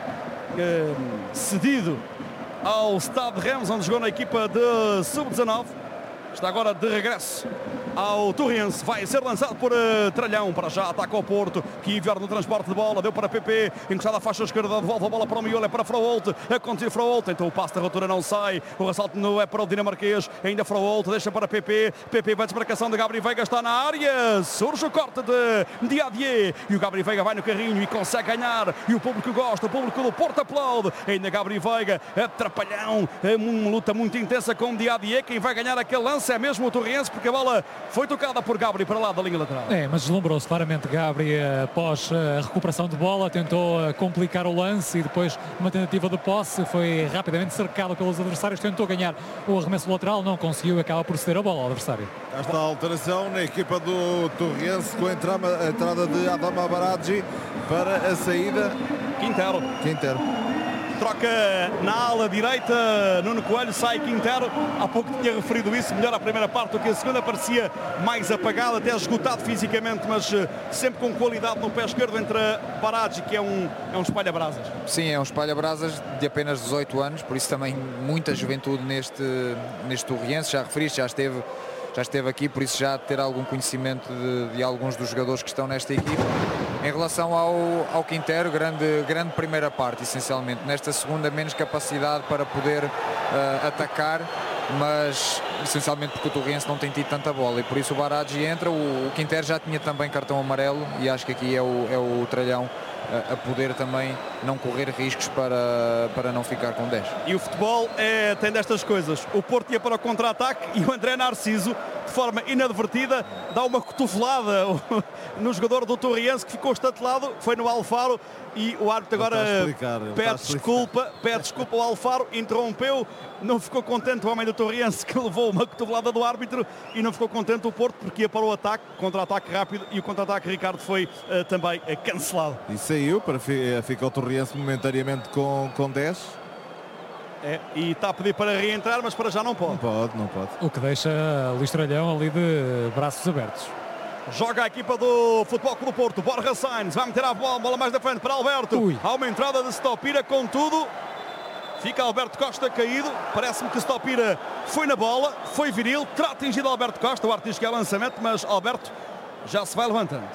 cedido ao Stade de Reims, onde jogou na equipa de Sub-19, está agora de regresso ao Torrense, vai ser lançado por Tralhão, para já ataca o Porto, que Iver no transporte de bola, deu para PP, encostado à faixa esquerda, devolve a bola para o Miolo, é para Fraolt, a conduzir Fraolt, então o passe da ruptura não sai, o ressalto não é para o dinamarquês, ainda Fraolt, deixa para PP, vai desmarcação de Gabri Veiga, está na área, surge o corte de Diadier, e o Gabri Veiga vai no carrinho e consegue ganhar, e o público gosta, o público do Porto aplaude, ainda Gabri Veiga, atrapalhão, uma luta muito intensa com Diadier, quem vai ganhar aquele lance é mesmo o Torrense, porque a bola foi tocada por Gabri para lá da linha lateral. Mas deslumbrou-se claramente Gabri após a recuperação de bola, tentou complicar o lance e depois uma tentativa de posse, foi rapidamente cercado pelos adversários, tentou ganhar o arremesso lateral, não conseguiu, acaba por ceder a bola ao adversário. Esta alteração na equipa do Torrense com a entrada de Adama Baraggi para a saída Quintero. Troca na ala direita, Nuno Coelho, sai Quintero. Há pouco tinha referido isso, melhor a primeira parte do que a segunda, parecia mais apagado, até esgotado fisicamente, mas sempre com qualidade no pé esquerdo, entre Baragi, que é um espalha-brasas. Sim, é um espalha-brasas de apenas 18 anos, por isso também muita juventude neste Torriense, já referiste, já esteve aqui, por isso já ter algum conhecimento de alguns dos jogadores que estão nesta equipe. Em relação ao Quintero, grande primeira parte, essencialmente. Nesta segunda, menos capacidade para poder atacar, mas essencialmente porque o Torriense não tem tido tanta bola e por isso o Baragi entra. O Quintero já tinha também cartão amarelo e acho que aqui é o Tralhão a poder também não correr riscos para não ficar com 10. E o futebol tem destas coisas. O Porto ia para o contra-ataque e o André Narciso, de forma inadvertida, dá uma cotovelada no jogador do Torriense, que ficou estatelado, foi no Alfaro, e o árbitro agora pede desculpa ao Alfaro, interrompeu, não ficou contente o homem do Torriense, que levou uma cotovelada do árbitro, e não ficou contente o Porto, porque ia para o ataque, contra-ataque rápido, e o contra-ataque, Ricardo, foi também cancelado. E saiu, fica o Torriense momentaneamente com 10. E está a pedir para reentrar, mas para já não pode. Não pode. O que deixa Luís Tralhão ali de braços abertos. Joga a equipa do Futebol Clube do Porto. Borja Sainz vai meter a bola mais da frente para Alberto. Há uma entrada de Stopira, contudo fica Alberto Costa caído. Parece-me que Stopira foi na bola, foi viril, terá atingido Alberto Costa. O artista que é lançamento, mas Alberto já se vai levantando.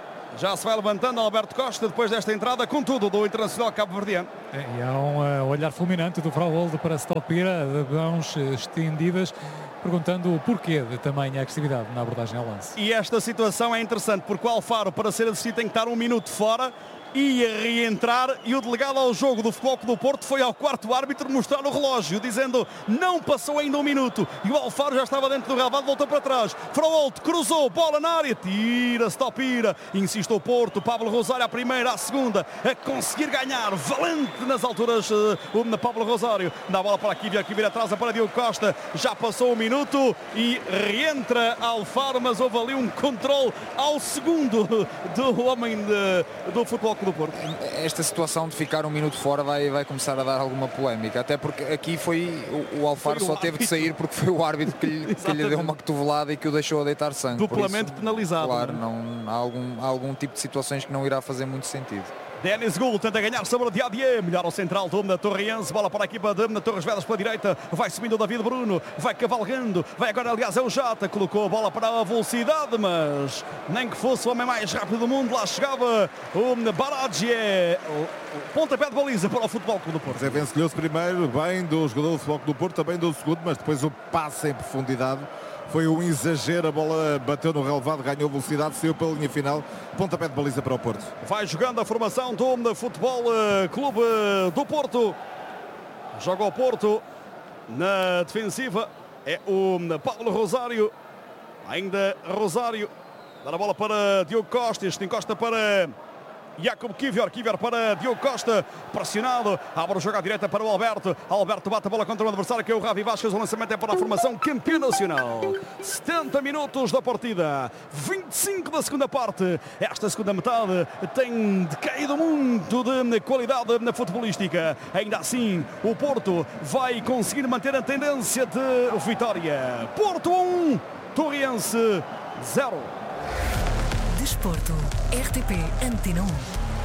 Alberto Costa depois desta entrada, contudo, do Internacional Cabo-Verdiano. E há um olhar fulminante do Frauoldo para Stopira, de mãos estendidas, perguntando o porquê de tamanha agressividade na abordagem ao lance. E esta situação é interessante, porque o Alfaro, para ser assistido, tem que estar 1 minuto fora, ia reentrar, e o delegado ao jogo do Futebol Clube do Porto foi ao quarto árbitro mostrar o relógio, dizendo não passou ainda 1 minuto, e o Alfaro já estava dentro do relvado, voltou para trás. Frauoldo cruzou, bola na área, tira Stopira, insiste o Porto, Pablo Rosário à primeira, à segunda, a conseguir ganhar, valente nas alturas, Pablo Rosário, dá a bola para aqui, vira atrás para Diogo Costa, já passou 1 minuto e reentra Alfaro, mas houve ali um controle ao segundo do homem do Futebol Clube do Porto. Esta situação de ficar 1 minuto fora vai começar a dar alguma polémica, até porque aqui o Alfaro só teve de sair porque foi o árbitro que lhe deu uma cotovelada e que o deixou a deitar sangue. Duplamente penalizado. Claro, há algum tipo de situações que não irá fazer muito sentido. Denis Gul tenta ganhar sobre o Diadier, melhor ao central do Torriense, bola para a equipa de Torres Vedras pela direita, vai subindo o David Bruno, vai cavalgando, vai agora aliás é o Jota, colocou a bola para a velocidade, mas nem que fosse o homem mais rápido do mundo, lá chegava o Baragi, o pontapé de baliza para o Futebol Clube do Porto. Zé venceu-se primeiro, bem do jogador do Futebol Clube do Porto, também do segundo, mas depois o passe em profundidade foi um exagero, a bola bateu no relevado, ganhou velocidade, saiu pela linha final, pontapé de baliza para o Porto. Vai jogando a formação do Futebol Clube do Porto. Joga o Porto na defensiva, é o Pablo Rosário, ainda Rosário, dá a bola para Diogo Costa, este encosta para Jacob Kivior para Diogo Costa, pressionado, abre o jogo à direita para o Alberto bate a bola contra o adversário que é o Ravi Vasquez, o lançamento é para a formação campeã nacional. 70 minutos da partida, 25 da segunda parte, esta segunda metade tem decaído muito de qualidade na futebolística, ainda assim o Porto vai conseguir manter a tendência de vitória. Porto 1, Torriense 0. Desporto, RTP Antena 1.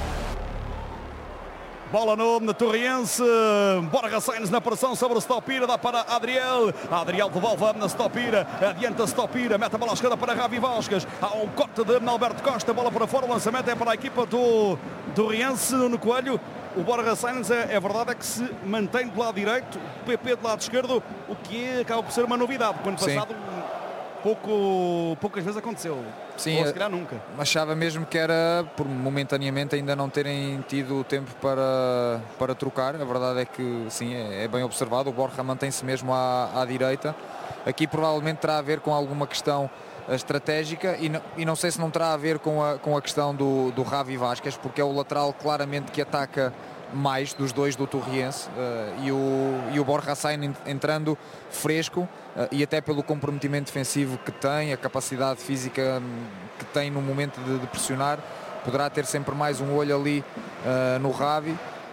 Bola no Torriense, Borja Sainz na pressão sobre o Stopira, dá para Adriel devolve na Stopira, adianta Stopira, mete a bola à esquerda para Ravi Vasquez, há um corte de Alberto Costa, bola para fora, o lançamento é para a equipa do Torriense, no Coelho. O Borja Sainz é verdade que se mantém do lado direito, o PP do lado esquerdo, o que acaba por ser uma novidade, porque ano passado poucas vezes aconteceu. Sim, ou se calhar nunca. Achava mesmo que era por momentaneamente ainda não terem tido tempo para trocar. A verdade é que sim, é bem observado. O Borja mantém-se mesmo à direita. Aqui provavelmente terá a ver com alguma questão estratégica e não sei se não terá a ver com a questão do Ravi Vasquez, porque é o lateral claramente que ataca mais dos dois do Torriense, e o Borja Sainz entrando fresco, e até pelo comprometimento defensivo que tem, a capacidade física que tem no momento de pressionar, poderá ter sempre mais um olho ali no Ravi,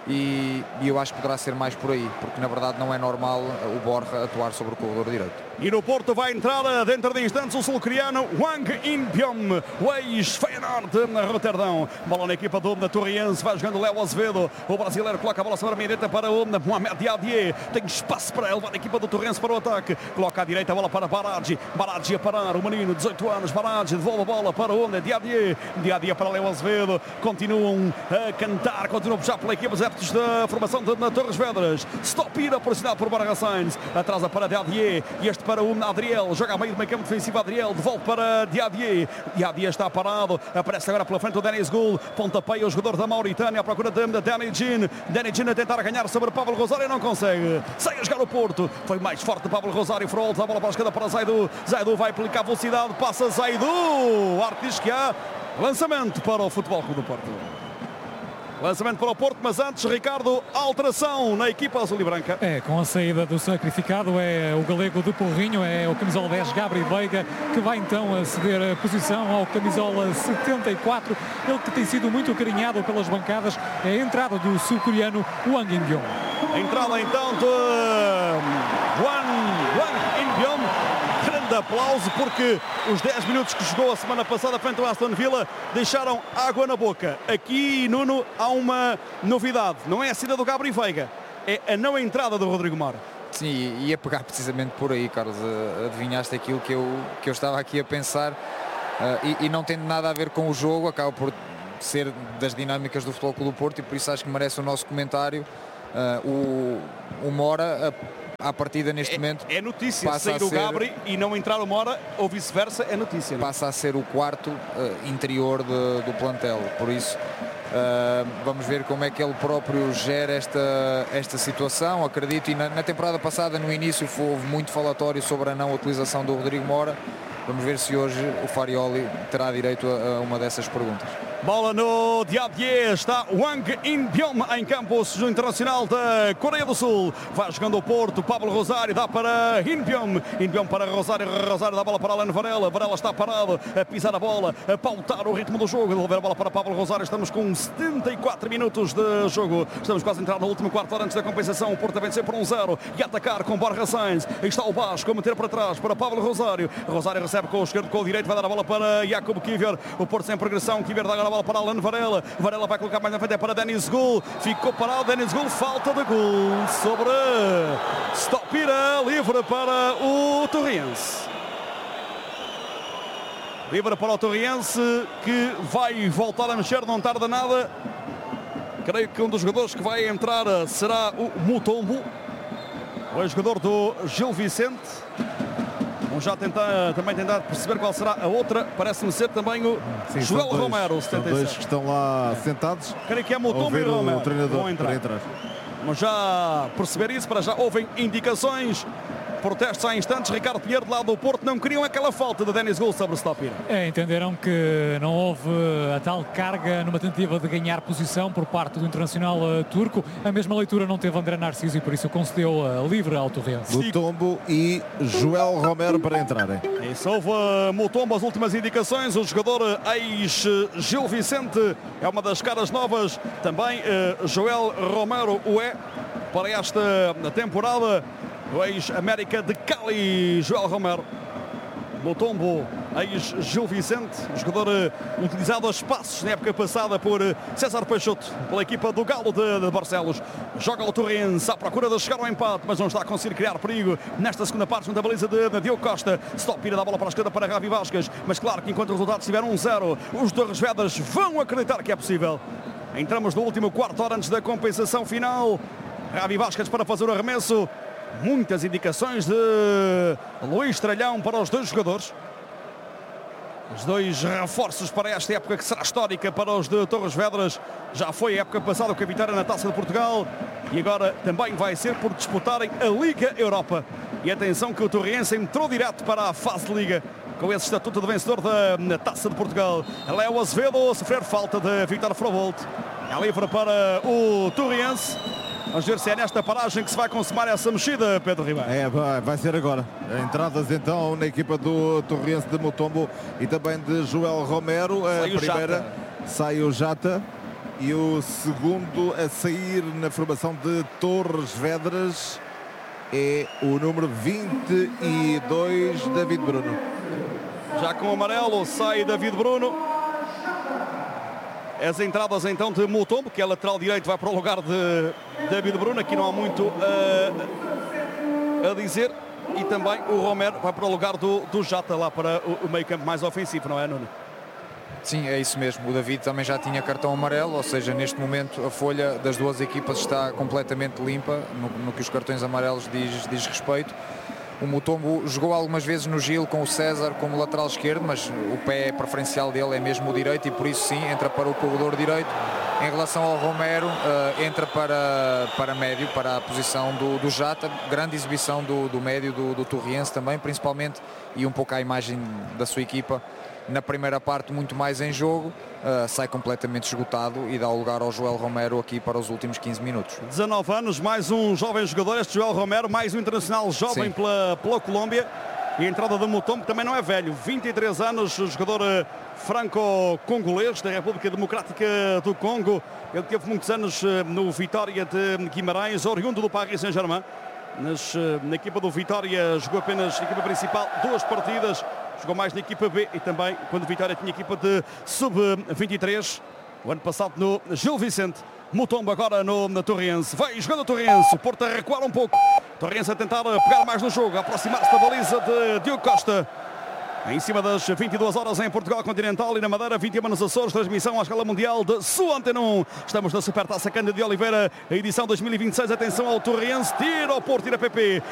e eu acho que poderá ser mais por aí, porque na verdade não é normal o Borja atuar sobre o corredor direito. E no Porto vai entrar dentro de instantes o sul-coreano Hwang In-byum, o ex-Feyenoord de Roterdão. Bola na equipa do Torriense, vai jogando Léo Azevedo. O brasileiro coloca a bola sobre a direita para o Mohamed Diadier. Tem espaço para levar a equipa do Torriense para o ataque. Coloca à direita a bola para Baradji. Baradji a parar, o menino, 18 anos. Baradji devolve a bola para o Diadier. Diadier para Léo Azevedo. Continuam a cantar, continuam a puxar pela equipa os adeptos da formação de Torres Vedras. Stopira pressionado por Borja Sainz. Atrasa para Diadier. E este para o Adriel, joga a meio do meio campo defensivo. Adriel devolve para Diadier. Diadier está parado, aparece agora pela frente o Denis Gul, pontapeia o jogador da Mauritânia à procura de Danny Jean. Danny Jean a tentar ganhar sobre Pablo Rosário, não consegue. Sai a jogar o Porto, foi mais forte Pablo Rosário. Volta a bola para a esquerda para Zaidu. Zaidu vai aplicar velocidade, passa Zaidu. Arte diz que há lançamento para o Futebol Clube do Porto. Lançamento para o Porto, mas antes, Ricardo, alteração na equipa azul e branca. Com a saída do sacrificado, é o galego de Porrinho, é o camisola 10 Gabri Veiga, que vai então ceder a posição ao camisola 74, ele que tem sido muito acarinhado pelas bancadas. É a entrada do sul-coreano Hwang In-byum. A entrada então de Hwang In-byum. Grande aplauso, porque os 10 minutos que jogou a semana passada frente ao Aston Villa deixaram água na boca. Aqui, Nuno, há uma novidade. Não é a saída do Gabri Veiga, é a não entrada do Rodrigo Mora. Sim, ia pegar precisamente por aí, Carlos. Adivinhaste aquilo que eu estava aqui a pensar, e não tendo nada a ver com o jogo, acaba por ser das dinâmicas do Futebol Clube do Porto, e por isso acho que merece o nosso comentário. O Mora, à partida neste momento, é notícia sair o Gabri e não entrar o Mora, ou vice-versa, é notícia. Passa a ser o quarto interior do plantel, por isso vamos ver como é que ele próprio gera esta situação. Acredito, e na temporada passada, no início, houve muito falatório sobre a não utilização do Rodrigo Mora. Vamos ver se hoje o Farioli terá direito a uma dessas perguntas. Bola no Diadier, está Hwang In-byum em campo, o internacional da Coreia do Sul. Vai jogando o Porto, Pablo Rosário dá para In-byum. In-byum para Rosário, Rosário dá a bola para Alan Varela. Varela está parado, a pisar a bola, a pautar o ritmo do jogo, devolver a bola para Pablo Rosário. Estamos com 74 minutos de jogo. Estamos quase a entrar no último quarto hora antes da compensação. O Porto a vencer por 1-0 e a atacar com Borja Sainz. Aí está o Basco a meter para trás para Pablo Rosário. Rosário recebe com o esquerdo, com o direito, vai dar a bola para Jakub Kivior. O Porto sem progressão, Kivior dá agora a bola para Alan Varela. Varela vai colocar mais na frente, é para Denis Gul. Ficou parado Denis Gul, falta de Gul sobre Stopira, livre para o Torriense. Livre para o Torriense, que vai voltar a mexer, não tarda nada. Creio que um dos jogadores que vai entrar será o Mutombo, o jogador do Gil Vicente. Vamos já também tentar perceber qual será a outra. Parece-me ser também o Joel Romero, 77. São dois que estão lá sentados. Creio que é Mutombo e Romero. O treinador vão entrar. para entrar. Vamos já perceber isso. Para já ouvem indicações. Protestos há instantes. Ricardo Pinheiro, do lado do Porto, não queriam aquela falta de Denis Gul sobre Stopira. Entenderam que não houve a tal carga numa tentativa de ganhar posição por parte do internacional turco. A mesma leitura não teve André Narciso e por isso concedeu livre ao Torrense. Mutombo e Joel Romero para entrarem. Isso, houve Mutombo, as últimas indicações. O jogador ex-Gil Vicente é uma das caras novas. Também Joel Romero o é para esta temporada. O ex-América de Cali, Joel Romero. Mutombo, ex-Gil Vicente, jogador utilizado a espaços na época passada por César Peixoto, pela equipa do Galo de Barcelos. Joga o Torrense à procura de chegar ao empate, mas não está a conseguir criar perigo nesta segunda parte, junto à baliza de Diogo Costa. Stopira dá a bola para a esquerda para Ravi Vasquez, mas claro que enquanto o resultado estiver 1-0, os Torres Vedras vão acreditar que é possível. Entramos no último quarto hora antes da compensação final. Ravi Vasquez para fazer o arremesso. Muitas indicações de Luís Tralhão para os dois jogadores. Os dois reforços para esta época que será histórica para os de Torres Vedras. Já foi a época passada com a vitória na Taça de Portugal e agora também vai ser por disputarem a Liga Europa. E atenção que o Torriense entrou direto para a fase de Liga com esse estatuto de vencedor da Taça de Portugal. Léo Azevedo a sofrer falta de Vítor Frobolt. É livre para o Torriense. Vamos ver se é nesta paragem que se vai consumar essa mexida, Pedro Ribeiro. Vai ser agora. Entradas então na equipa do Torriense de Mutombo e também de Joel Romero. A primeira sai o Jata. E o segundo a sair na formação de Torres Vedras é o número 22, David Bruno. Já com o amarelo sai David Bruno. As entradas então de Mutombo, que é lateral direito, vai para o lugar de David Bruno. Aqui não há muito a dizer. E também o Romero vai para o lugar do Jata, lá para o meio campo mais ofensivo, não é, Nuno? Sim, é isso mesmo. O David também já tinha cartão amarelo, ou seja, neste momento a folha das duas equipas está completamente limpa no que os cartões amarelos diz respeito. O Mutombo jogou algumas vezes no Gil com o César como lateral esquerdo, mas o pé preferencial dele é mesmo o direito e por isso sim, entra para o corredor direito. Em relação ao Romero, entra para médio, para a posição do Jata. Grande exibição do médio do Torriense também, principalmente, e um pouco a imagem da sua equipa. Na primeira parte muito mais em jogo, sai completamente esgotado e dá o lugar ao Joel Romero aqui para os últimos 15 minutos. 19 anos, mais um jovem jogador, este Joel Romero, mais um internacional jovem pela Colômbia. E a entrada do Mutombo, que também não é velho, 23 anos, jogador franco-congolês da República Democrática do Congo. Ele teve muitos anos no Vitória de Guimarães, oriundo do Paris Saint-Germain. Na equipa do Vitória jogou apenas na equipa principal 2 partidas. Jogou mais na equipa B e também quando o Vitória tinha equipa de sub-23. O ano passado no Gil Vicente. Mutombo agora no Torriense. Vai jogando o Torriense. O Porto a recuar um pouco. Torriense a tentar pegar mais no jogo. A aproximar-se da baliza de Diogo Costa. Em cima das 22 horas em Portugal Continental e na Madeira, 21 nos Açores, transmissão à escala mundial de sua Antena 1. Estamos na Supertaça Cândido de Oliveira, a edição 2026. Atenção ao Torriense, tira ao Porto, tira PP.